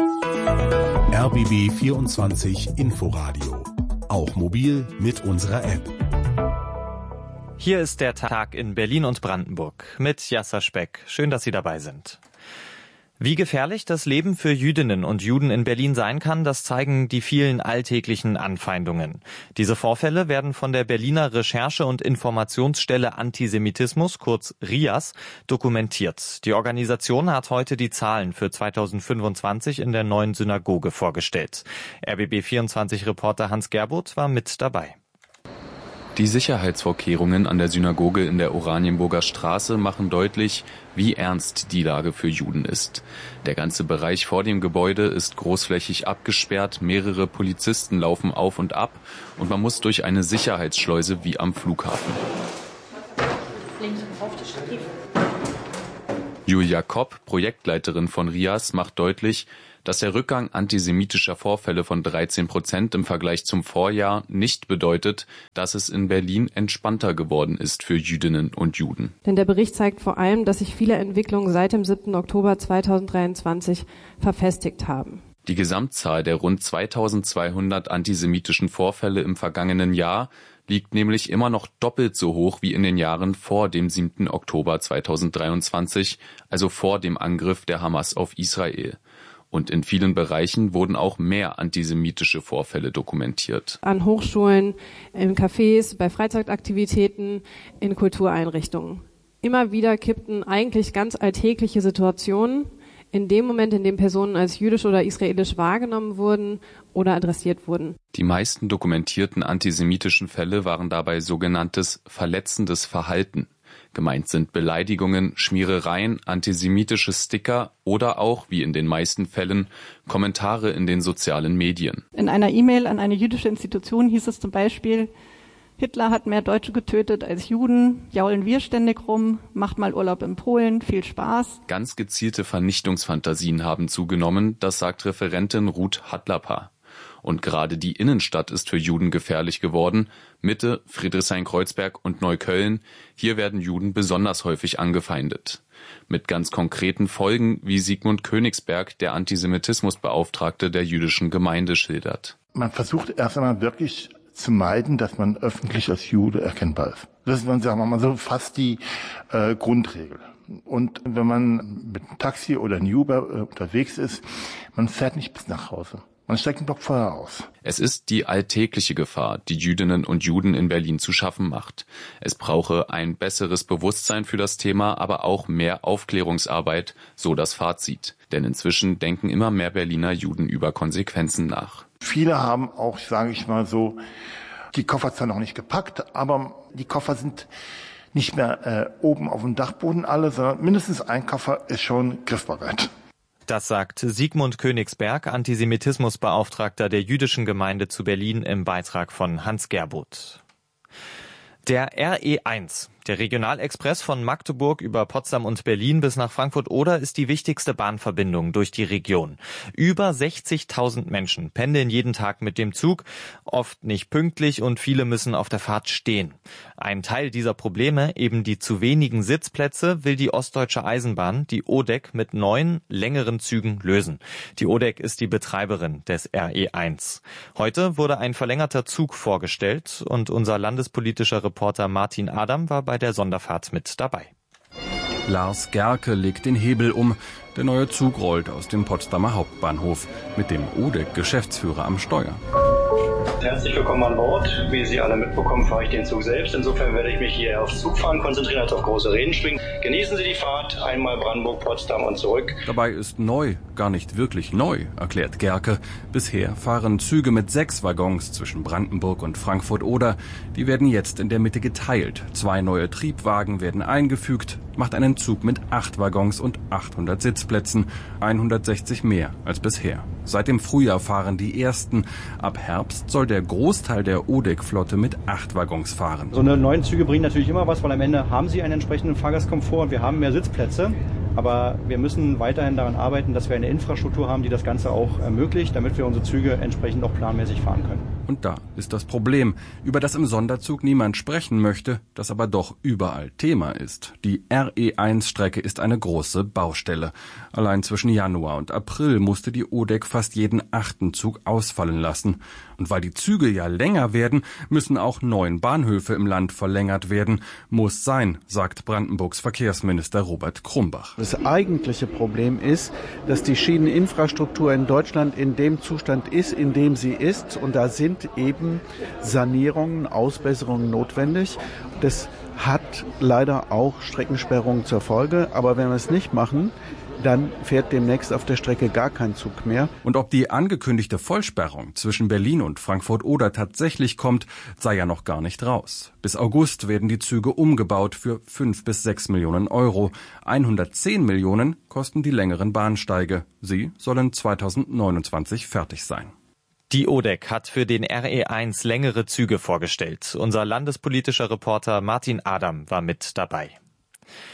R B B vierundzwanzig Inforadio. Auch mobil mit unserer App. Hier ist der Tag in Berlin und Brandenburg mit Yasser Speck. Schön, dass Sie dabei sind. Wie gefährlich das Leben für Jüdinnen und Juden in Berlin sein kann, das zeigen die vielen alltäglichen Anfeindungen. Diese Vorfälle werden von der Berliner Recherche- und Informationsstelle Antisemitismus, kurz R I A S, dokumentiert. Die Organisation hat heute die Zahlen für zweitausendfünfundzwanzig in der neuen Synagoge vorgestellt. R B B vierundzwanzig-Reporter Hans Gerbuth war mit dabei. Die Sicherheitsvorkehrungen an der Synagoge in der Oranienburger Straße machen deutlich, wie ernst die Lage für Juden ist. Der ganze Bereich vor dem Gebäude ist großflächig abgesperrt, mehrere Polizisten laufen auf und ab und man muss durch eine Sicherheitsschleuse wie am Flughafen. Links auf das Stativ. Julia Kopp, Projektleiterin von R I A S, macht deutlich, dass der Rückgang antisemitischer Vorfälle von dreizehn Prozent im Vergleich zum Vorjahr nicht bedeutet, dass es in Berlin entspannter geworden ist für Jüdinnen und Juden. Denn der Bericht zeigt vor allem, dass sich viele Entwicklungen seit dem siebten Oktober zweitausenddreiundzwanzig verfestigt haben. Die Gesamtzahl der rund zweitausendzweihundert antisemitischen Vorfälle im vergangenen Jahr liegt nämlich immer noch doppelt so hoch wie in den Jahren vor dem siebten Oktober zweitausenddreiundzwanzig, also vor dem Angriff der Hamas auf Israel. Und in vielen Bereichen wurden auch mehr antisemitische Vorfälle dokumentiert. An Hochschulen, in Cafés, bei Freizeitaktivitäten, in Kultureinrichtungen. Immer wieder kippten eigentlich ganz alltägliche Situationen in dem Moment, in dem Personen als jüdisch oder israelisch wahrgenommen wurden oder adressiert wurden. Die meisten dokumentierten antisemitischen Fälle waren dabei sogenanntes verletzendes Verhalten. Gemeint sind Beleidigungen, Schmierereien, antisemitische Sticker oder auch, wie in den meisten Fällen, Kommentare in den sozialen Medien. In einer E-Mail an eine jüdische Institution hieß es zum Beispiel: Hitler hat mehr Deutsche getötet als Juden, jaulen wir ständig rum, macht mal Urlaub in Polen, viel Spaß. Ganz gezielte Vernichtungsfantasien haben zugenommen, das sagt Referentin Ruth Hadlapa. Und gerade die Innenstadt ist für Juden gefährlich geworden. Mitte, Friedrichshain-Kreuzberg und Neukölln, hier werden Juden besonders häufig angefeindet. Mit ganz konkreten Folgen, wie Sigmund Königsberg, der Antisemitismusbeauftragte der jüdischen Gemeinde, schildert. Man versucht erst einmal wirklich zu meiden, dass man öffentlich als Jude erkennbar ist. Das ist, sagen wir mal so, fast die äh, Grundregel. Und wenn man mit einem Taxi oder einem Uber äh, unterwegs ist, man fährt nicht bis nach Hause. Man steigt einen Block vorher aus. Es ist die alltägliche Gefahr, die Jüdinnen und Juden in Berlin zu schaffen macht. Es brauche ein besseres Bewusstsein für das Thema, aber auch mehr Aufklärungsarbeit, so das Fazit. Denn inzwischen denken immer mehr Berliner Juden über Konsequenzen nach. Viele haben auch, sage ich mal so, die Koffer zwar noch nicht gepackt, aber die Koffer sind nicht mehr äh, oben auf dem Dachboden alle, sondern mindestens ein Koffer ist schon griffbereit. Das sagt Sigmund Königsberg, Antisemitismusbeauftragter der jüdischen Gemeinde zu Berlin, im Beitrag von Hans Gerbuth. Der R E eins, der Regionalexpress von Magdeburg über Potsdam und Berlin bis nach Frankfurt-Oder, ist die wichtigste Bahnverbindung durch die Region. Über sechzigtausend Menschen pendeln jeden Tag mit dem Zug, oft nicht pünktlich und viele müssen auf der Fahrt stehen. Ein Teil dieser Probleme, eben die zu wenigen Sitzplätze, will die Ostdeutsche Eisenbahn, die O D E C, mit neuen, längeren Zügen lösen. Die O D E C ist die Betreiberin des R E eins. Heute wurde ein verlängerter Zug vorgestellt und unser landespolitischer Reporter Martin Adam war bei der Sonderfahrt mit dabei. Lars Gerke legt den Hebel um. Der neue Zug rollt aus dem Potsdamer Hauptbahnhof mit dem O D E C-Geschäftsführer am Steuer. Herzlich willkommen an Bord. Wie Sie alle mitbekommen, fahre ich den Zug selbst. Insofern werde ich mich hier aufs Zugfahren konzentrieren als auf große Reden schwingen. Genießen Sie die Fahrt, einmal Brandenburg, Potsdam und zurück. Dabei ist neu gar nicht wirklich neu, erklärt Gerke. Bisher fahren Züge mit sechs Waggons zwischen Brandenburg und Frankfurt-Oder. Die werden jetzt in der Mitte geteilt. Zwei neue Triebwagen werden eingefügt, macht einen Zug mit acht Waggons und achthundert Sitzplätzen, hundertsechzig mehr als bisher. Seit dem Frühjahr fahren die ersten. Ab Herbst soll der Großteil der O D E C-Flotte mit acht Waggons fahren. So eine neuen Züge bringen natürlich immer was, weil am Ende haben sie einen entsprechenden Fahrgastkomfort und wir haben mehr Sitzplätze. Aber wir müssen weiterhin daran arbeiten, dass wir eine Infrastruktur haben, die das Ganze auch ermöglicht, damit wir unsere Züge entsprechend auch planmäßig fahren können. Und da ist das Problem, über das im Sonderzug niemand sprechen möchte, das aber doch überall Thema ist. Die R E eins-Strecke ist eine große Baustelle. Allein zwischen Januar und April musste die O D E C fast jeden achten Zug ausfallen lassen. Und weil die Züge ja länger werden, müssen auch neun Bahnhöfe im Land verlängert werden. Muss sein, sagt Brandenburgs Verkehrsminister Robert Krumbach. Das eigentliche Problem ist, dass die Schieneninfrastruktur in Deutschland in dem Zustand ist, in dem sie ist. Und da sind eben Sanierungen, Ausbesserungen notwendig. Das hat leider auch Streckensperrungen zur Folge. Aber wenn wir es nicht machen, dann fährt demnächst auf der Strecke gar kein Zug mehr. Und ob die angekündigte Vollsperrung zwischen Berlin und Frankfurt-Oder tatsächlich kommt, sei ja noch gar nicht raus. Bis August werden die Züge umgebaut für fünf bis sechs Millionen Euro. hundertzehn Millionen kosten die längeren Bahnsteige. Sie sollen zweitausendneunundzwanzig fertig sein. Die O D E C hat für den R E eins längere Züge vorgestellt. Unser landespolitischer Reporter Martin Adam war mit dabei.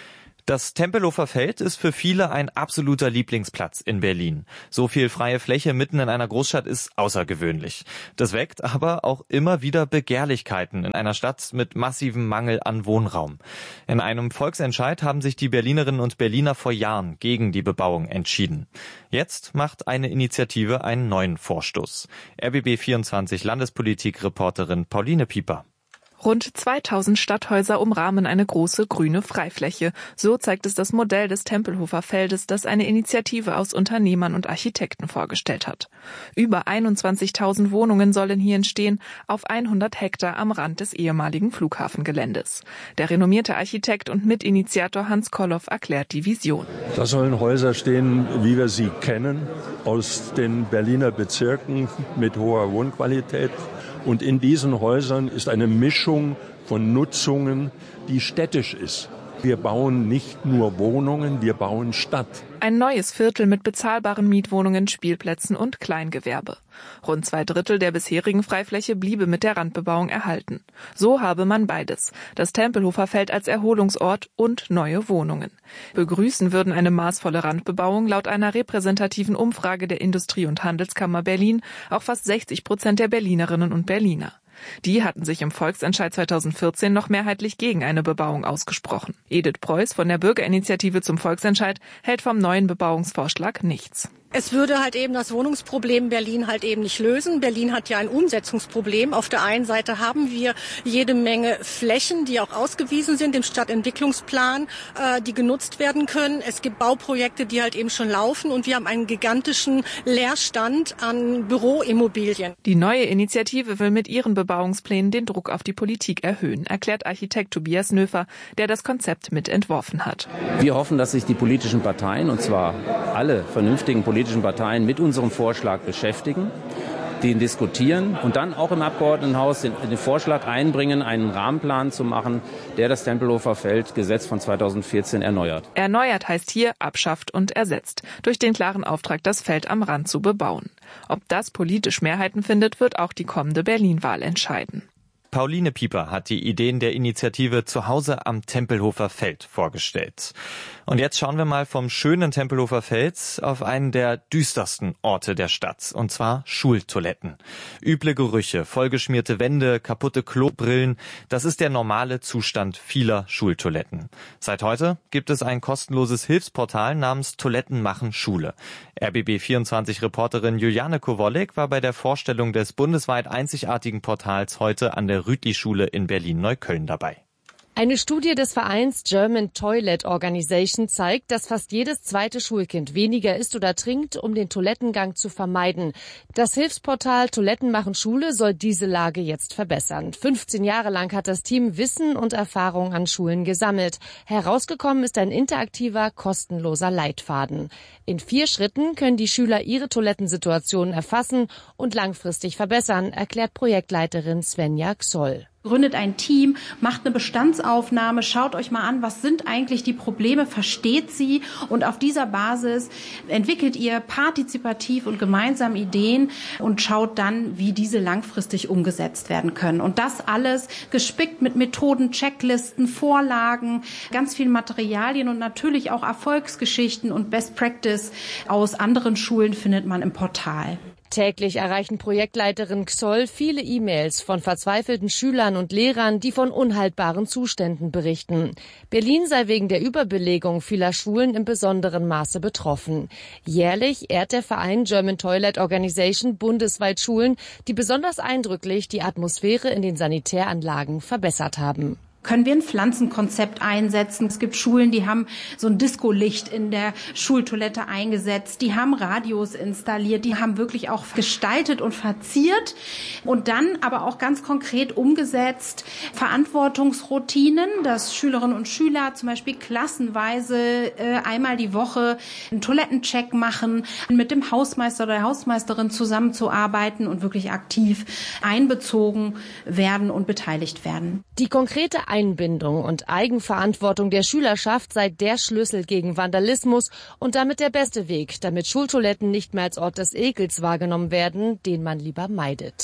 Das Tempelhofer Feld ist für viele ein absoluter Lieblingsplatz in Berlin. So viel freie Fläche mitten in einer Großstadt ist außergewöhnlich. Das weckt aber auch immer wieder Begehrlichkeiten in einer Stadt mit massivem Mangel an Wohnraum. In einem Volksentscheid haben sich die Berlinerinnen und Berliner vor Jahren gegen die Bebauung entschieden. Jetzt macht eine Initiative einen neuen Vorstoß. R B B vierundzwanzig Landespolitik-Reporterin Pauline Pieper. Rund zweitausend Stadthäuser umrahmen eine große grüne Freifläche. So zeigt es das Modell des Tempelhofer Feldes, das eine Initiative aus Unternehmern und Architekten vorgestellt hat. Über einundzwanzigtausend Wohnungen sollen hier entstehen, auf hundert Hektar am Rand des ehemaligen Flughafengeländes. Der renommierte Architekt und Mitinitiator Hans Kolloff erklärt die Vision. Da sollen Häuser stehen, wie wir sie kennen, aus den Berliner Bezirken mit hoher Wohnqualität. Und in diesen Häusern ist eine Mischung von Nutzungen, die städtisch ist. Wir bauen nicht nur Wohnungen, wir bauen Stadt. Ein neues Viertel mit bezahlbaren Mietwohnungen, Spielplätzen und Kleingewerbe. Rund zwei Drittel der bisherigen Freifläche bliebe mit der Randbebauung erhalten. So habe man beides, das Tempelhofer Feld als Erholungsort und neue Wohnungen. Begrüßen würden eine maßvolle Randbebauung laut einer repräsentativen Umfrage der Industrie- und Handelskammer Berlin auch fast sechzig Prozent der Berlinerinnen und Berliner. Die hatten sich im Volksentscheid zweitausendvierzehn noch mehrheitlich gegen eine Bebauung ausgesprochen. Edith Preuß von der Bürgerinitiative zum Volksentscheid hält vom neuen Bebauungsvorschlag nichts. Es würde halt eben das Wohnungsproblem Berlin halt eben nicht lösen. Berlin hat ja ein Umsetzungsproblem. Auf der einen Seite haben wir jede Menge Flächen, die auch ausgewiesen sind im Stadtentwicklungsplan, äh, die genutzt werden können. Es gibt Bauprojekte, die halt eben schon laufen und wir haben einen gigantischen Leerstand an Büroimmobilien. Die neue Initiative will mit ihren Bebauungsplänen den Druck auf die Politik erhöhen, erklärt Architekt Tobias Nöfer, der das Konzept mitentworfen hat. Wir hoffen, dass sich die politischen Parteien, und zwar alle vernünftigen politischen Parteien, mit unserem Vorschlag beschäftigen, den diskutieren und dann auch im Abgeordnetenhaus den, den Vorschlag einbringen, einen Rahmenplan zu machen, der das Tempelhofer Feld Gesetz von zweitausendvierzehn erneuert. Erneuert heißt hier abschafft und ersetzt, durch den klaren Auftrag, das Feld am Rand zu bebauen. Ob das politisch Mehrheiten findet, wird auch die kommende Berlin-Wahl entscheiden. Pauline Pieper hat die Ideen der Initiative Zuhause am Tempelhofer Feld vorgestellt. Und jetzt schauen wir mal vom schönen Tempelhofer Feld auf einen der düstersten Orte der Stadt, und zwar Schultoiletten. Üble Gerüche, vollgeschmierte Wände, kaputte Klobrillen, das ist der normale Zustand vieler Schultoiletten. Seit heute gibt es ein kostenloses Hilfsportal namens Toiletten machen Schule. R B B vierundzwanzig Reporterin Juliane Kowolek war bei der Vorstellung des bundesweit einzigartigen Portals heute an der Rütli-Schule in Berlin-Neukölln dabei. Eine Studie des Vereins German Toilet Organization zeigt, dass fast jedes zweite Schulkind weniger isst oder trinkt, um den Toilettengang zu vermeiden. Das Hilfsportal Toiletten machen Schule soll diese Lage jetzt verbessern. fünfzehn Jahre lang hat das Team Wissen und Erfahrung an Schulen gesammelt. Herausgekommen ist ein interaktiver, kostenloser Leitfaden. In vier Schritten können die Schüler ihre Toilettensituation erfassen und langfristig verbessern, erklärt Projektleiterin Svenja Xoll. Gründet ein Team, macht eine Bestandsaufnahme, schaut euch mal an, was sind eigentlich die Probleme, versteht sie und auf dieser Basis entwickelt ihr partizipativ und gemeinsam Ideen und schaut dann, wie diese langfristig umgesetzt werden können. Und das alles gespickt mit Methoden, Checklisten, Vorlagen, ganz vielen Materialien und natürlich auch Erfolgsgeschichten und Best Practice aus anderen Schulen findet man im Portal. Täglich erreichen Projektleiterin Xoll viele E-Mails von verzweifelten Schülern und Lehrern, die von unhaltbaren Zuständen berichten. Berlin sei wegen der Überbelegung vieler Schulen im besonderen Maße betroffen. Jährlich ehrt der Verein German Toilet Organization bundesweit Schulen, die besonders eindrücklich die Atmosphäre in den Sanitäranlagen verbessert haben. Können wir ein Pflanzenkonzept einsetzen? Es gibt Schulen, die haben so ein Disco-Licht in der Schultoilette eingesetzt. Die haben Radios installiert. Die haben wirklich auch gestaltet und verziert. Und dann aber auch ganz konkret umgesetzt Verantwortungsroutinen, dass Schülerinnen und Schüler zum Beispiel klassenweise äh, einmal die Woche einen Toilettencheck machen, mit dem Hausmeister oder der Hausmeisterin zusammenzuarbeiten und wirklich aktiv einbezogen werden und beteiligt werden. Die konkrete Einbindung und Eigenverantwortung der Schülerschaft sei der Schlüssel gegen Vandalismus und damit der beste Weg, damit Schultoiletten nicht mehr als Ort des Ekels wahrgenommen werden, den man lieber meidet.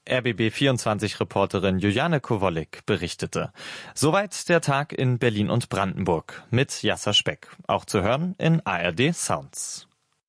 R B B vierundzwanzig-Reporterin Juliane Kowolik berichtete. Soweit der Tag in Berlin und Brandenburg mit Jasser Speck. Auch zu hören in A R D Sounds.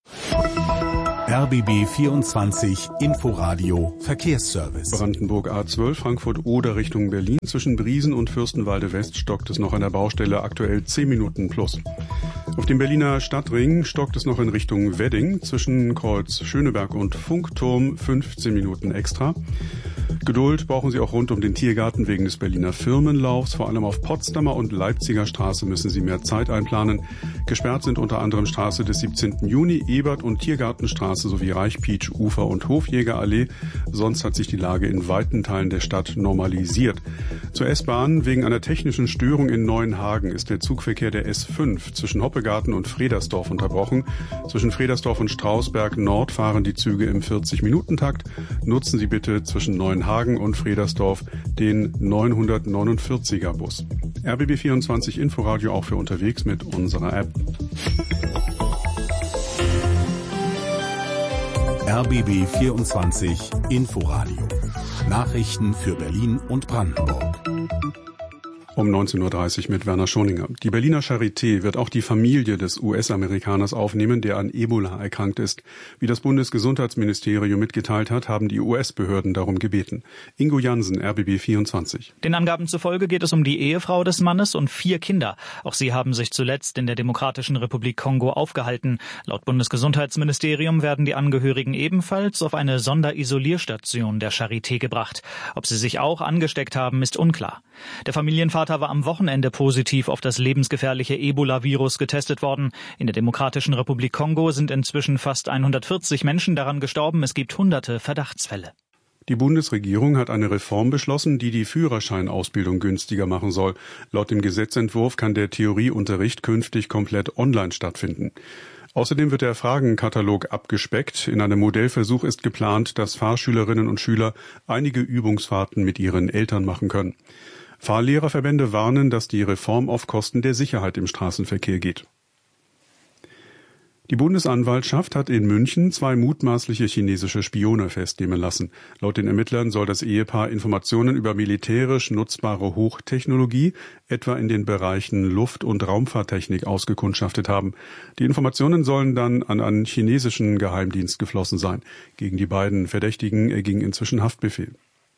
R B B vierundzwanzig Inforadio Verkehrsservice. Brandenburg A zwölf, Frankfurt-Oder Richtung Berlin. Zwischen Briesen und Fürstenwalde West stockt es noch an der Baustelle, aktuell zehn Minuten plus. Auf dem Berliner Stadtring stockt es noch in Richtung Wedding. Zwischen Kreuz Schöneberg und Funkturm fünfzehn Minuten extra. Geduld brauchen Sie auch rund um den Tiergarten wegen des Berliner Firmenlaufs. Vor allem auf Potsdamer und Leipziger Straße müssen Sie mehr Zeit einplanen. Gesperrt sind unter anderem Straße des siebzehnten Juni, Ebert- und Tiergartenstraße sowie Reichpietsch, Ufer- und Hofjägerallee. Sonst hat sich die Lage in weiten Teilen der Stadt normalisiert. Zur S-Bahn: Wegen einer technischen Störung in Neuenhagen ist der Zugverkehr der S fünf zwischen Hoppegarten und Fredersdorf unterbrochen. Zwischen Fredersdorf und Strausberg Nord fahren die Züge im vierzig-Minuten-Takt. Nutzen Sie bitte zwischen Neuenhagen und Fredersdorf den neunhundertneunundvierziger Bus. R B B vierundzwanzig Inforadio auch für unterwegs mit unserer App. R B B vierundzwanzig Inforadio. Nachrichten für Berlin und Brandenburg. Um neunzehn Uhr dreißig mit Werner Schoninger. Die Berliner Charité wird auch die Familie des U S-Amerikaners aufnehmen, der an Ebola erkrankt ist. Wie das Bundesgesundheitsministerium mitgeteilt hat, haben die U S-Behörden darum gebeten. Ingo Jansen, R B B vierundzwanzig. Den Angaben zufolge geht es um die Ehefrau des Mannes und vier Kinder. Auch sie haben sich zuletzt in der Demokratischen Republik Kongo aufgehalten. Laut Bundesgesundheitsministerium werden die Angehörigen ebenfalls auf eine Sonderisolierstation der Charité gebracht. Ob sie sich auch angesteckt haben, ist unklar. Der Familienvater war am Wochenende positiv auf das lebensgefährliche Ebola-Virus getestet worden. In der Demokratischen Republik Kongo sind inzwischen fast hundertvierzig Menschen daran gestorben. Es gibt hunderte Verdachtsfälle. Die Bundesregierung hat eine Reform beschlossen, die die Führerscheinausbildung günstiger machen soll. Laut dem Gesetzentwurf kann der Theorieunterricht künftig komplett online stattfinden. Außerdem wird der Fragenkatalog abgespeckt. In einem Modellversuch ist geplant, dass Fahrschülerinnen und Schüler einige Übungsfahrten mit ihren Eltern machen können. Fahrlehrerverbände warnen, dass die Reform auf Kosten der Sicherheit im Straßenverkehr geht. Die Bundesanwaltschaft hat in München zwei mutmaßliche chinesische Spione festnehmen lassen. Laut den Ermittlern soll das Ehepaar Informationen über militärisch nutzbare Hochtechnologie, etwa in den Bereichen Luft- und Raumfahrttechnik, ausgekundschaftet haben. Die Informationen sollen dann an einen chinesischen Geheimdienst geflossen sein. Gegen die beiden Verdächtigen erging inzwischen Haftbefehl.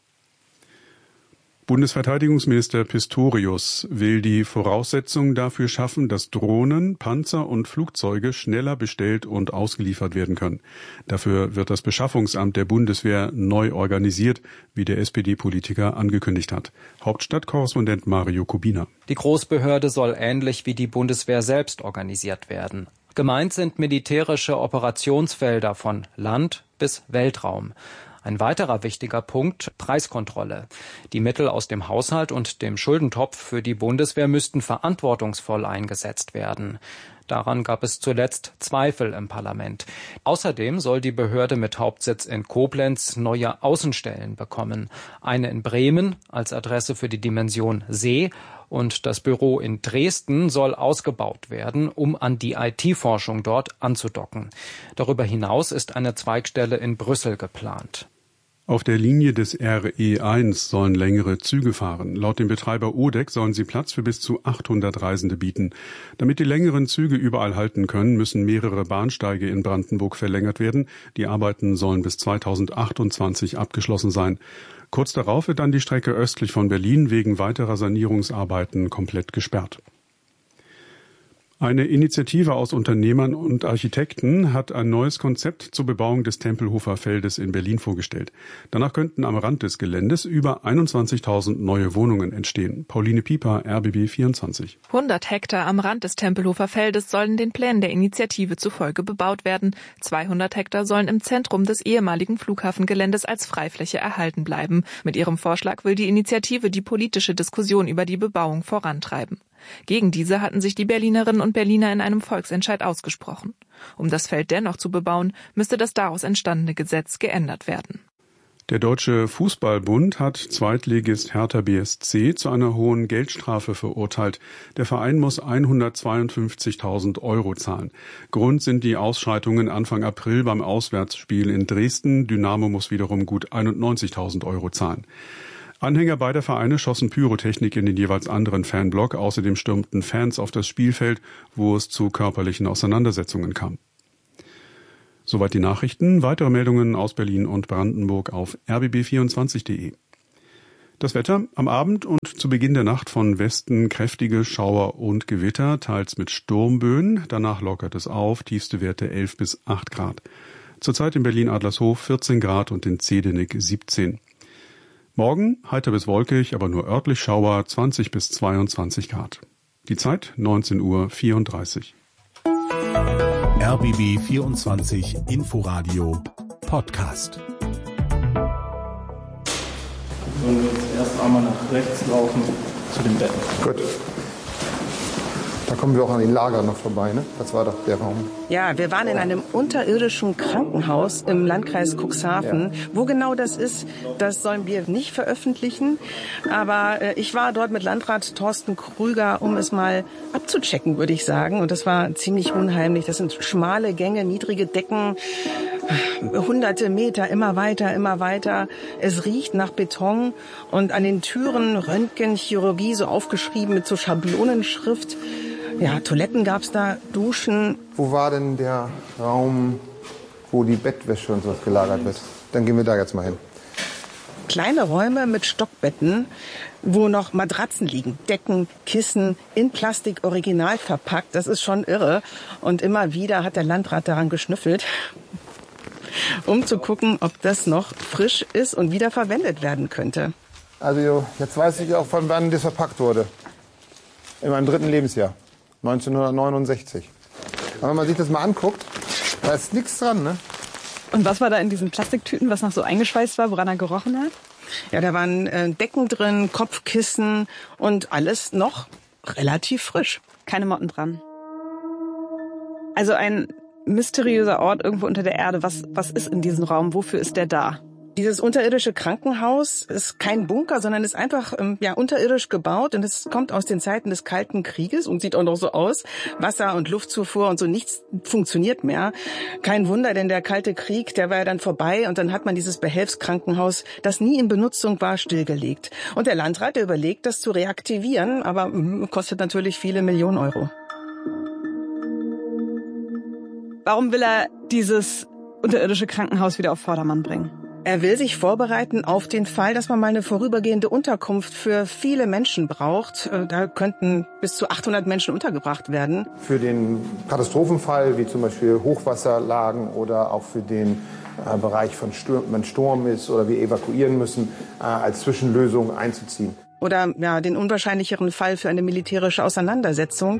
Bundesverteidigungsminister Pistorius will die Voraussetzungen dafür schaffen, dass Drohnen, Panzer und Flugzeuge schneller bestellt und ausgeliefert werden können. Dafür wird das Beschaffungsamt der Bundeswehr neu organisiert, wie der S P D-Politiker angekündigt hat. Hauptstadtkorrespondent Mario Kubina. Die Großbehörde soll ähnlich wie die Bundeswehr selbst organisiert werden. Gemeint sind militärische Operationsfelder von Land bis Weltraum. Ein weiterer wichtiger Punkt: Preiskontrolle. Die Mittel aus dem Haushalt und dem Schuldentopf für die Bundeswehr müssten verantwortungsvoll eingesetzt werden. Daran gab es zuletzt Zweifel im Parlament. Außerdem soll die Behörde mit Hauptsitz in Koblenz neue Außenstellen bekommen. Eine in Bremen als Adresse für die Dimension See und das Büro in Dresden soll ausgebaut werden, um an die I T-Forschung dort anzudocken. Darüber hinaus ist eine Zweigstelle in Brüssel geplant. Auf der Linie des R E eins sollen längere Züge fahren. Laut dem Betreiber O D E C sollen sie Platz für bis zu achthundert Reisende bieten. Damit die längeren Züge überall halten können, müssen mehrere Bahnsteige in Brandenburg verlängert werden. Die Arbeiten sollen bis zweitausendachtundzwanzig abgeschlossen sein. Kurz darauf wird dann die Strecke östlich von Berlin wegen weiterer Sanierungsarbeiten komplett gesperrt. Eine Initiative aus Unternehmern und Architekten hat ein neues Konzept zur Bebauung des Tempelhofer Feldes in Berlin vorgestellt. Danach könnten am Rand des Geländes über einundzwanzigtausend neue Wohnungen entstehen. Pauline Pieper, R B B vierundzwanzig. hundert Hektar am Rand des Tempelhofer Feldes sollen den Plänen der Initiative zufolge bebaut werden. zweihundert Hektar sollen im Zentrum des ehemaligen Flughafengeländes als Freifläche erhalten bleiben. Mit ihrem Vorschlag will die Initiative die politische Diskussion über die Bebauung vorantreiben. Gegen diese hatten sich die Berlinerinnen und Berliner in einem Volksentscheid ausgesprochen. Um das Feld dennoch zu bebauen, müsste das daraus entstandene Gesetz geändert werden. Der Deutsche Fußballbund hat Zweitligist Hertha B S C zu einer hohen Geldstrafe verurteilt. Der Verein muss hundertzweiundfünfzigtausend Euro zahlen. Grund sind die Ausschreitungen Anfang April beim Auswärtsspiel in Dresden. Dynamo muss wiederum gut einundneunzigtausend Euro zahlen. Anhänger beider Vereine schossen Pyrotechnik in den jeweils anderen Fanblock. Außerdem stürmten Fans auf das Spielfeld, wo es zu körperlichen Auseinandersetzungen kam. Soweit die Nachrichten. Weitere Meldungen aus Berlin und Brandenburg auf r b b vierundzwanzig punkt de. Das Wetter am Abend und zu Beginn der Nacht von Westen kräftige Schauer und Gewitter, teils mit Sturmböen. Danach lockert es auf, tiefste Werte elf bis acht Grad. Zurzeit in Berlin-Adlershof vierzehn Grad und in Zedenik siebzehn. Morgen heiter bis wolkig, aber nur örtlich Schauer, zwanzig bis zweiundzwanzig Grad. Die Zeit neunzehn Uhr vierunddreißig. R B B vierundzwanzig Inforadio Podcast. Sollen wir jetzt erst einmal nach rechts laufen zu den Betten. Gut. Da kommen wir auch an den Lagern noch vorbei, ne? Das war doch der Raum. Ja, wir waren in einem unterirdischen Krankenhaus im Landkreis Cuxhaven. Ja. Wo genau das ist, das sollen wir nicht veröffentlichen. Aber äh, ich war dort mit Landrat Thorsten Krüger, um es mal abzuchecken, würde ich sagen. Und das war ziemlich unheimlich. Das sind schmale Gänge, niedrige Decken, hunderte Meter, immer weiter, immer weiter. Es riecht nach Beton und an den Türen Röntgenchirurgie, so aufgeschrieben mit so Schablonenschrift. Ja, Toiletten gab's da, Duschen. Wo war denn der Raum, wo die Bettwäsche und sowas gelagert wird? Dann gehen wir da jetzt mal hin. Kleine Räume mit Stockbetten, wo noch Matratzen liegen, Decken, Kissen, in Plastik original verpackt. Das ist schon irre. Und immer wieder hat der Landrat daran geschnüffelt, um zu gucken, ob das noch frisch ist und wieder verwendet werden könnte. Also jetzt weiß ich auch, von wann das verpackt wurde. In meinem dritten Lebensjahr. neunzehnhundertneunundsechzig. Aber wenn man sich das mal anguckt, da ist nichts dran, ne? Und was war da in diesen Plastiktüten, was noch so eingeschweißt war, woran er gerochen hat? Ja, da waren äh, Decken drin, Kopfkissen und alles noch relativ frisch. Keine Motten dran. Also ein mysteriöser Ort irgendwo unter der Erde. Was, was ist in diesem Raum? Wofür ist der da? Dieses unterirdische Krankenhaus ist kein Bunker, sondern ist einfach ähm, ja unterirdisch gebaut und es kommt aus den Zeiten des Kalten Krieges und sieht auch noch so aus. Wasser- und Luftzufuhr und so, nichts funktioniert mehr. Kein Wunder, denn der Kalte Krieg, der war ja dann vorbei und dann hat man dieses Behelfskrankenhaus, das nie in Benutzung war, stillgelegt. Und der Landrat, der überlegt, das zu reaktivieren, aber mh, kostet natürlich viele Millionen Euro. Warum will er dieses unterirdische Krankenhaus wieder auf Vordermann bringen? Er will sich vorbereiten auf den Fall, dass man mal eine vorübergehende Unterkunft für viele Menschen braucht. Da könnten bis zu achthundert Menschen untergebracht werden. Für den Katastrophenfall, wie zum Beispiel Hochwasserlagen oder auch für den äh, Bereich von Sturm, wenn Sturm ist oder wir evakuieren müssen, äh, als Zwischenlösung einzuziehen. Oder ja, den unwahrscheinlicheren Fall für eine militärische Auseinandersetzung.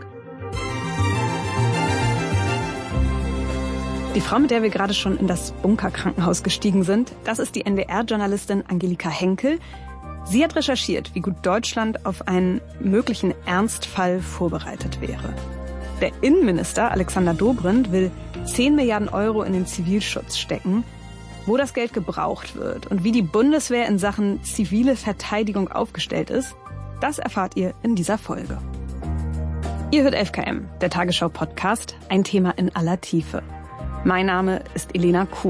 Die Frau, mit der wir gerade schon in das Bunkerkrankenhaus gestiegen sind, das ist die N D R-Journalistin Angelika Henkel. Sie hat recherchiert, wie gut Deutschland auf einen möglichen Ernstfall vorbereitet wäre. Der Innenminister Alexander Dobrindt will zehn Milliarden Euro in den Zivilschutz stecken. Wo das Geld gebraucht wird und wie die Bundeswehr in Sachen zivile Verteidigung aufgestellt ist, das erfahrt ihr in dieser Folge. Ihr hört elf Kilometer, der Tagesschau-Podcast, ein Thema in aller Tiefe. Mein Name ist Elena Kuch.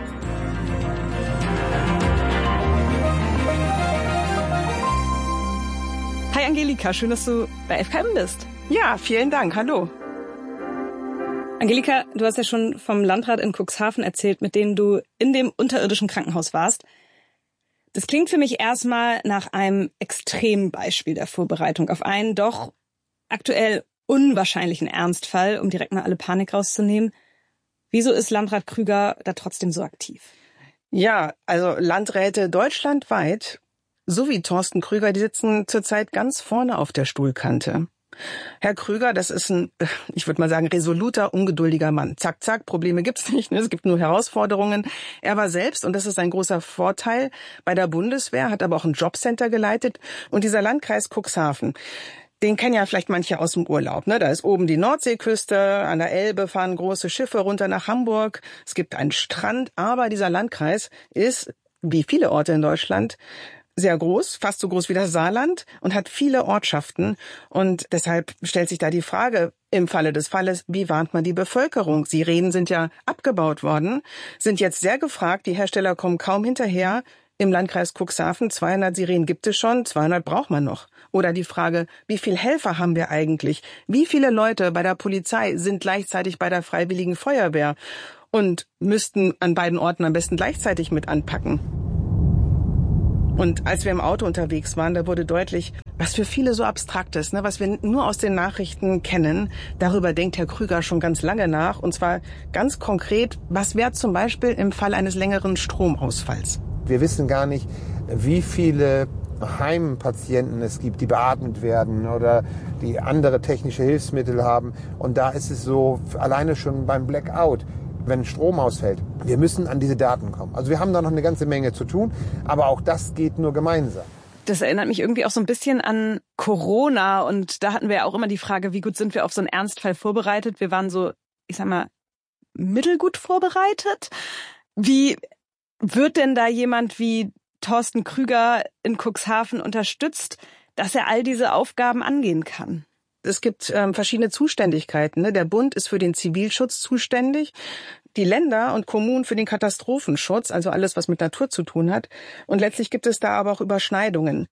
Hi Angelika, schön, dass du bei elf Kilometer bist. Ja, vielen Dank, hallo. Angelika, du hast ja schon vom Landrat in Cuxhaven erzählt, mit dem du in dem unterirdischen Krankenhaus warst. Das klingt für mich erstmal nach einem Extrembeispiel der Vorbereitung auf einen doch aktuell unwahrscheinlichen Ernstfall, um direkt mal alle Panik rauszunehmen. Wieso ist Landrat Krüger da trotzdem so aktiv? Ja, also Landräte deutschlandweit, so wie Thorsten Krüger, die sitzen zurzeit ganz vorne auf der Stuhlkante. Herr Krüger, das ist ein, ich würde mal sagen, resoluter, ungeduldiger Mann. Zack, zack, Probleme gibt's nicht, ne? Es gibt nur Herausforderungen. Er war selbst, und das ist ein großer Vorteil, bei der Bundeswehr, hat aber auch ein Jobcenter geleitet. Und dieser Landkreis Cuxhaven, den kennen ja vielleicht manche aus dem Urlaub, ne? Da ist oben die Nordseeküste, an der Elbe fahren große Schiffe runter nach Hamburg. Es gibt einen Strand, aber dieser Landkreis ist wie viele Orte in Deutschland, sehr groß, fast so groß wie das Saarland und hat viele Ortschaften. Und deshalb stellt sich da die Frage, im Falle des Falles, wie warnt man die Bevölkerung? Sirenen sind ja abgebaut worden, sind jetzt sehr gefragt. Die Hersteller kommen kaum hinterher. Im Landkreis Cuxhaven, zweihundert Sirenen gibt es schon, zweihundert braucht man noch. Oder die Frage, wie viele Helfer haben wir eigentlich? Wie viele Leute bei der Polizei sind gleichzeitig bei der Freiwilligen Feuerwehr und müssten an beiden Orten am besten gleichzeitig mit anpacken? Und als wir im Auto unterwegs waren, da wurde deutlich, was für viele so abstrakt ist, ne, was wir nur aus den Nachrichten kennen. Darüber denkt Herr Krüger schon ganz lange nach. Und zwar ganz konkret, was wäre zum Beispiel im Fall eines längeren Stromausfalls? Wir wissen gar nicht, wie viele Heimpatienten es gibt, die beatmet werden oder die andere technische Hilfsmittel haben. Und da ist es so, alleine schon beim Blackout, wenn Strom ausfällt, wir müssen an diese Daten kommen. Also wir haben da noch eine ganze Menge zu tun, aber auch das geht nur gemeinsam. Das erinnert mich irgendwie auch so ein bisschen an Corona und da hatten wir ja auch immer die Frage, wie gut sind wir auf so einen Ernstfall vorbereitet? Wir waren so, ich sag mal, mittelgut vorbereitet. Wie wird denn da jemand wie Thorsten Krüger in Cuxhaven unterstützt, dass er all diese Aufgaben angehen kann? Es gibt ähm, verschiedene Zuständigkeiten. Ne? Der Bund ist für den Zivilschutz zuständig, die Länder und Kommunen für den Katastrophenschutz, also alles, was mit Natur zu tun hat. Und letztlich gibt es da aber auch Überschneidungen.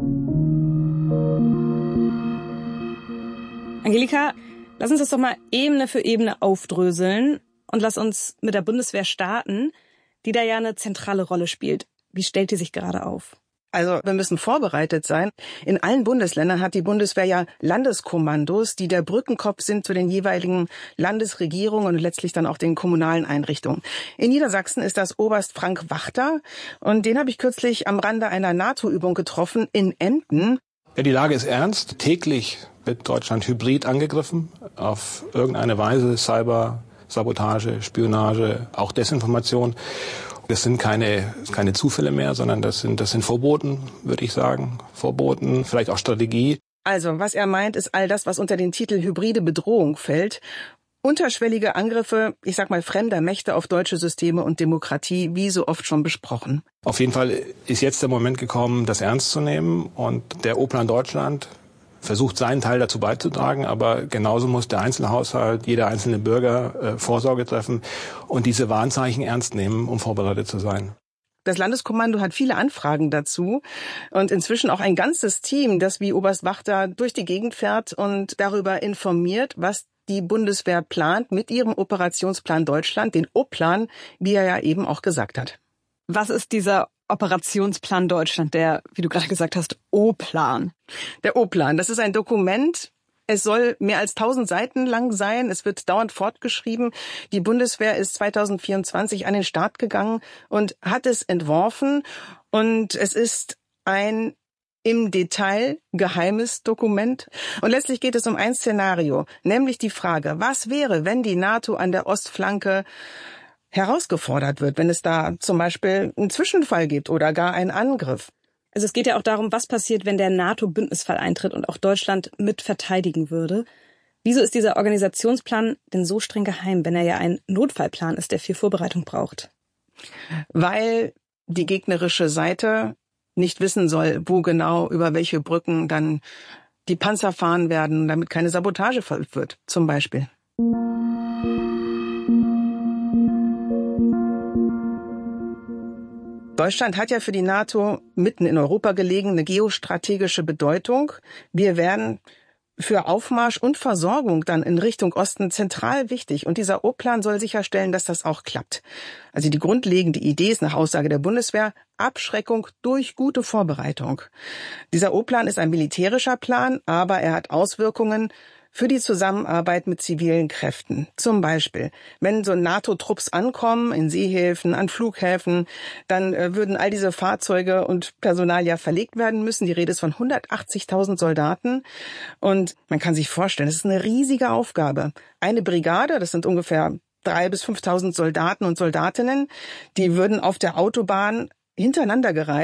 Angelika, lass uns das doch mal Ebene für Ebene aufdröseln und lass uns mit der Bundeswehr starten, die da ja eine zentrale Rolle spielt. Wie stellt die sich gerade auf? Also wir müssen vorbereitet sein. In allen Bundesländern hat die Bundeswehr ja Landeskommandos, die der Brückenkopf sind zu den jeweiligen Landesregierungen und letztlich dann auch den kommunalen Einrichtungen. In Niedersachsen ist das Oberst Frank Wachter und den habe ich kürzlich am Rande einer NATO-Übung getroffen in Emden. Ja, die Lage ist ernst. Täglich wird Deutschland hybrid angegriffen, auf irgendeine Weise, Cyber, Sabotage, Spionage, auch Desinformation. Das sind keine, keine Zufälle mehr, sondern das sind, das sind Vorboten, würde ich sagen. Vorboten, vielleicht auch Strategie. Also, was er meint, ist all das, was unter den Titel hybride Bedrohung fällt. Unterschwellige Angriffe, ich sag mal, fremder Mächte auf deutsche Systeme und Demokratie, wie so oft schon besprochen. Auf jeden Fall ist jetzt der Moment gekommen, das ernst zu nehmen. Und der O-Plan Deutschland versucht, seinen Teil dazu beizutragen, aber genauso muss der Einzelhaushalt, jeder einzelne Bürger äh, Vorsorge treffen und diese Warnzeichen ernst nehmen, um vorbereitet zu sein. Das Landeskommando hat viele Anfragen dazu und inzwischen auch ein ganzes Team, das wie Oberst Wachter durch die Gegend fährt und darüber informiert, was die Bundeswehr plant mit ihrem Operationsplan Deutschland, den O-Plan, wie er ja eben auch gesagt hat. Was ist dieser Operationsplan Deutschland, der, wie du gerade gesagt hast, O-Plan? Der O-Plan, das ist ein Dokument. Es soll mehr als tausend Seiten lang sein. Es wird dauernd fortgeschrieben. Die Bundeswehr ist zweitausendvierundzwanzig an den Start gegangen und hat es entworfen. Und es ist ein im Detail geheimes Dokument. Und letztlich geht es um ein Szenario, nämlich die Frage, was wäre, wenn die NATO an der Ostflanke herausgefordert wird, wenn es da zum Beispiel einen Zwischenfall gibt oder gar einen Angriff. Also es geht ja auch darum, was passiert, wenn der NATO-Bündnisfall eintritt und auch Deutschland mit verteidigen würde. Wieso ist dieser Organisationsplan denn so streng geheim, wenn er ja ein Notfallplan ist, der viel Vorbereitung braucht? Weil die gegnerische Seite nicht wissen soll, wo genau, über welche Brücken dann die Panzer fahren werden, damit keine Sabotage verübt wird, zum Beispiel. Deutschland hat ja für die NATO mitten in Europa gelegen eine geostrategische Bedeutung. Wir werden für Aufmarsch und Versorgung dann in Richtung Osten zentral wichtig. Und dieser O-Plan soll sicherstellen, dass das auch klappt. Also die grundlegende Idee ist nach Aussage der Bundeswehr Abschreckung durch gute Vorbereitung. Dieser O-Plan ist ein militärischer Plan, aber er hat Auswirkungen für die Zusammenarbeit mit zivilen Kräften. Zum Beispiel, wenn so NATO-Trupps ankommen in Seehäfen, an Flughäfen, dann äh, würden all diese Fahrzeuge und Personal ja verlegt werden müssen. Die Rede ist von hundertachtzigtausend Soldaten. Und man kann sich vorstellen, das ist eine riesige Aufgabe. Eine Brigade, das sind ungefähr dreitausend bis fünftausend Soldaten und Soldatinnen, die würden auf der Autobahn hintereinander gereiht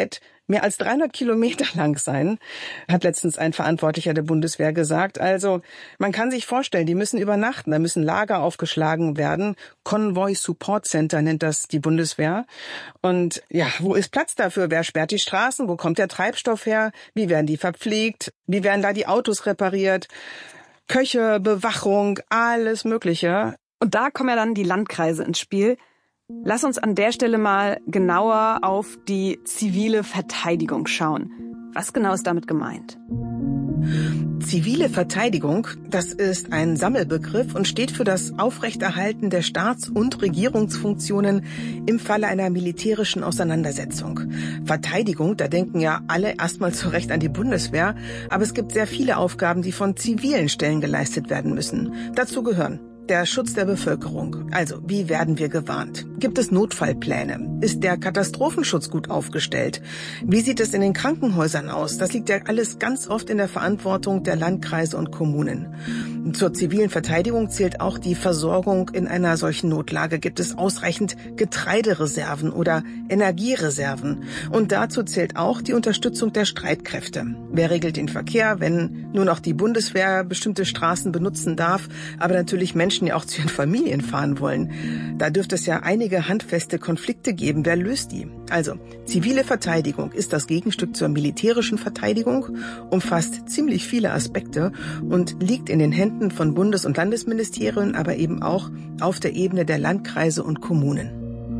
mehr als dreihundert Kilometer lang sein, hat letztens ein Verantwortlicher der Bundeswehr gesagt. Also man kann sich vorstellen, die müssen übernachten, da müssen Lager aufgeschlagen werden. Convoy Support Center nennt das die Bundeswehr. Und ja, wo ist Platz dafür? Wer sperrt die Straßen? Wo kommt der Treibstoff her? Wie werden die verpflegt? Wie werden da die Autos repariert? Köche, Bewachung, alles Mögliche. Und da kommen ja dann die Landkreise ins Spiel. Lass uns an der Stelle mal genauer auf die zivile Verteidigung schauen. Was genau ist damit gemeint? Zivile Verteidigung, das ist ein Sammelbegriff und steht für das Aufrechterhalten der Staats- und Regierungsfunktionen im Falle einer militärischen Auseinandersetzung. Verteidigung, da denken ja alle erstmal zu Recht an die Bundeswehr, aber es gibt sehr viele Aufgaben, die von zivilen Stellen geleistet werden müssen. Dazu gehören der Schutz der Bevölkerung. Also, wie werden wir gewarnt? Gibt es Notfallpläne? Ist der Katastrophenschutz gut aufgestellt? Wie sieht es in den Krankenhäusern aus? Das liegt ja alles ganz oft in der Verantwortung der Landkreise und Kommunen. Zur zivilen Verteidigung zählt auch die Versorgung in einer solchen Notlage. Gibt es ausreichend Getreidereserven oder Energiereserven? Und dazu zählt auch die Unterstützung der Streitkräfte. Wer regelt den Verkehr, wenn nur noch die Bundeswehr bestimmte Straßen benutzen darf, aber natürlich Menschen ja auch zu ihren Familien fahren wollen? Da dürfte es ja einige handfeste Konflikte geben. Wer löst die? Also, zivile Verteidigung ist das Gegenstück zur militärischen Verteidigung, umfasst ziemlich viele Aspekte und liegt in den Händen von Bundes- und Landesministerien, aber eben auch auf der Ebene der Landkreise und Kommunen.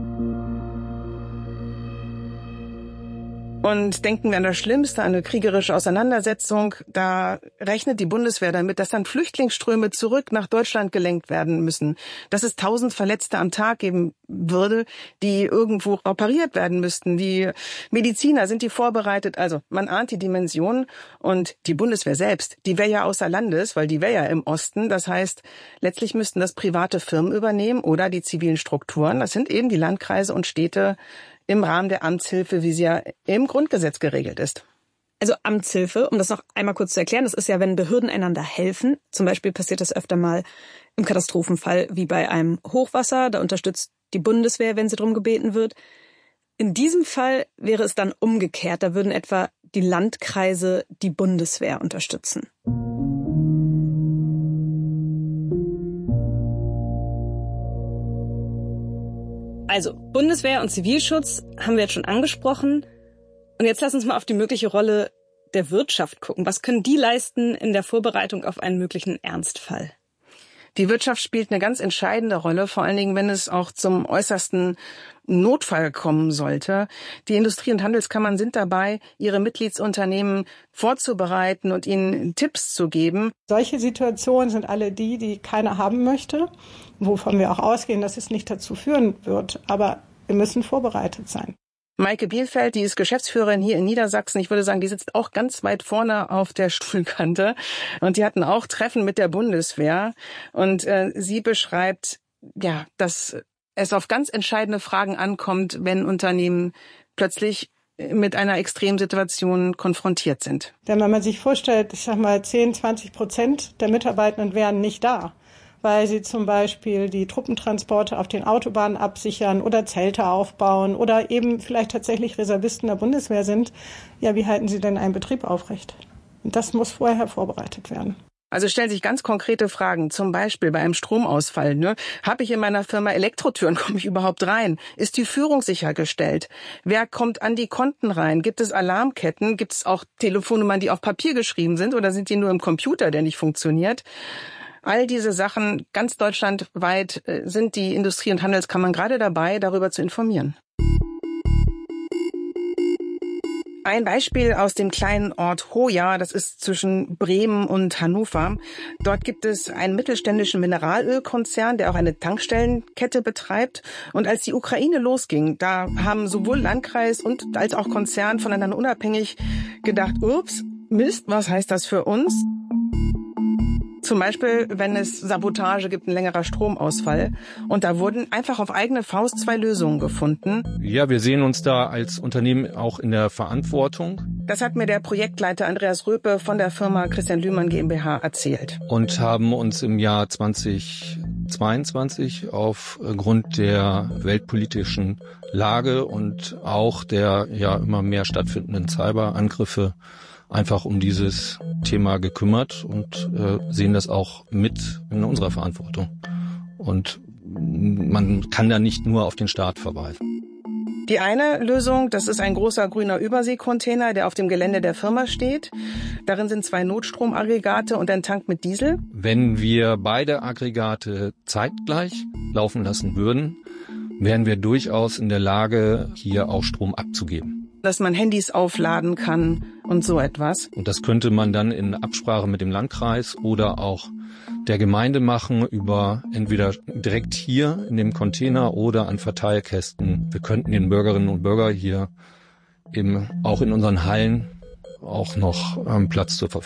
Und denken wir an das Schlimmste, eine kriegerische Auseinandersetzung. Da rechnet die Bundeswehr damit, dass dann Flüchtlingsströme zurück nach Deutschland gelenkt werden müssen. Dass es tausend Verletzte am Tag geben würde, die irgendwo operiert werden müssten. Die Mediziner, sind die vorbereitet? Also man ahnt die Dimension. Und die Bundeswehr selbst, die wäre ja außer Landes, weil die wäre ja im Osten. Das heißt, letztlich müssten das private Firmen übernehmen oder die zivilen Strukturen. Das sind eben die Landkreise und Städte, im Rahmen der Amtshilfe, wie sie ja im Grundgesetz geregelt ist. Also Amtshilfe, um das noch einmal kurz zu erklären, das ist ja, wenn Behörden einander helfen. Zum Beispiel passiert das öfter mal im Katastrophenfall wie bei einem Hochwasser. Da unterstützt die Bundeswehr, wenn sie darum gebeten wird. In diesem Fall wäre es dann umgekehrt. Da würden etwa die Landkreise die Bundeswehr unterstützen. Also Bundeswehr und Zivilschutz haben wir jetzt schon angesprochen. Und jetzt lass uns mal auf die mögliche Rolle der Wirtschaft gucken. Was können die leisten in der Vorbereitung auf einen möglichen Ernstfall? Die Wirtschaft spielt eine ganz entscheidende Rolle, vor allen Dingen, wenn es auch zum äußersten Notfall kommen sollte. Die Industrie- und Handelskammern sind dabei, ihre Mitgliedsunternehmen vorzubereiten und ihnen Tipps zu geben. Solche Situationen sind alle die, die keiner haben möchte, wovon wir auch ausgehen, dass es nicht dazu führen wird. Aber wir müssen vorbereitet sein. Maike Bielfeld, die ist Geschäftsführerin hier in Niedersachsen. Ich würde sagen, die sitzt auch ganz weit vorne auf der Stuhlkante. Und die hatten auch Treffen mit der Bundeswehr. Und äh, sie beschreibt, ja, dass es auf ganz entscheidende Fragen ankommt, wenn Unternehmen plötzlich mit einer Extremsituation konfrontiert sind. Denn wenn man sich vorstellt, ich sag mal, zehn, zwanzig Prozent der Mitarbeitenden wären nicht da, weil sie zum Beispiel die Truppentransporte auf den Autobahnen absichern oder Zelte aufbauen oder eben vielleicht tatsächlich Reservisten der Bundeswehr sind. Ja, wie halten Sie denn einen Betrieb aufrecht? Und das muss vorher vorbereitet werden. Also stellen sich ganz konkrete Fragen, zum Beispiel bei einem Stromausfall. Ne? Habe ich in meiner Firma Elektrotüren, komme ich überhaupt rein? Ist die Führung sichergestellt? Wer kommt an die Konten rein? Gibt es Alarmketten? Gibt es auch Telefonnummern, die auf Papier geschrieben sind oder sind die nur im Computer, der nicht funktioniert? All diese Sachen, ganz deutschlandweit, sind die Industrie- und Handelskammern gerade dabei, darüber zu informieren. Ein Beispiel aus dem kleinen Ort Hoya, das ist zwischen Bremen und Hannover. Dort gibt es einen mittelständischen Mineralölkonzern, der auch eine Tankstellenkette betreibt. Und als die Ukraine losging, da haben sowohl Landkreis und als auch Konzern voneinander unabhängig gedacht, ups, Mist, was heißt das für uns? Zum Beispiel, wenn es Sabotage gibt, ein längerer Stromausfall. Und da wurden einfach auf eigene Faust zwei Lösungen gefunden. Ja, wir sehen uns da als Unternehmen auch in der Verantwortung. Das hat mir der Projektleiter Andreas Röpe von der Firma Christian Lühmann GmbH erzählt. Und haben uns im Jahr zwanzig zweiundzwanzig aufgrund der weltpolitischen Lage und auch der ja immer mehr stattfindenden Cyberangriffe einfach um dieses Thema gekümmert und äh, sehen das auch mit in unserer Verantwortung. Und man kann da nicht nur auf den Staat verweisen. Die eine Lösung, das ist ein großer grüner Überseekontainer, der auf dem Gelände der Firma steht. Darin sind zwei Notstromaggregate und ein Tank mit Diesel. Wenn wir beide Aggregate zeitgleich laufen lassen würden, wären wir durchaus in der Lage, hier auch Strom abzugeben. Dass man Handys aufladen kann und so etwas. Und das könnte man dann in Absprache mit dem Landkreis oder auch der Gemeinde machen, über entweder direkt hier in dem Container oder an Verteilkästen. Wir könnten den Bürgerinnen und Bürgern hier eben auch in unseren Hallen auch noch ähm, Platz zur Verfügung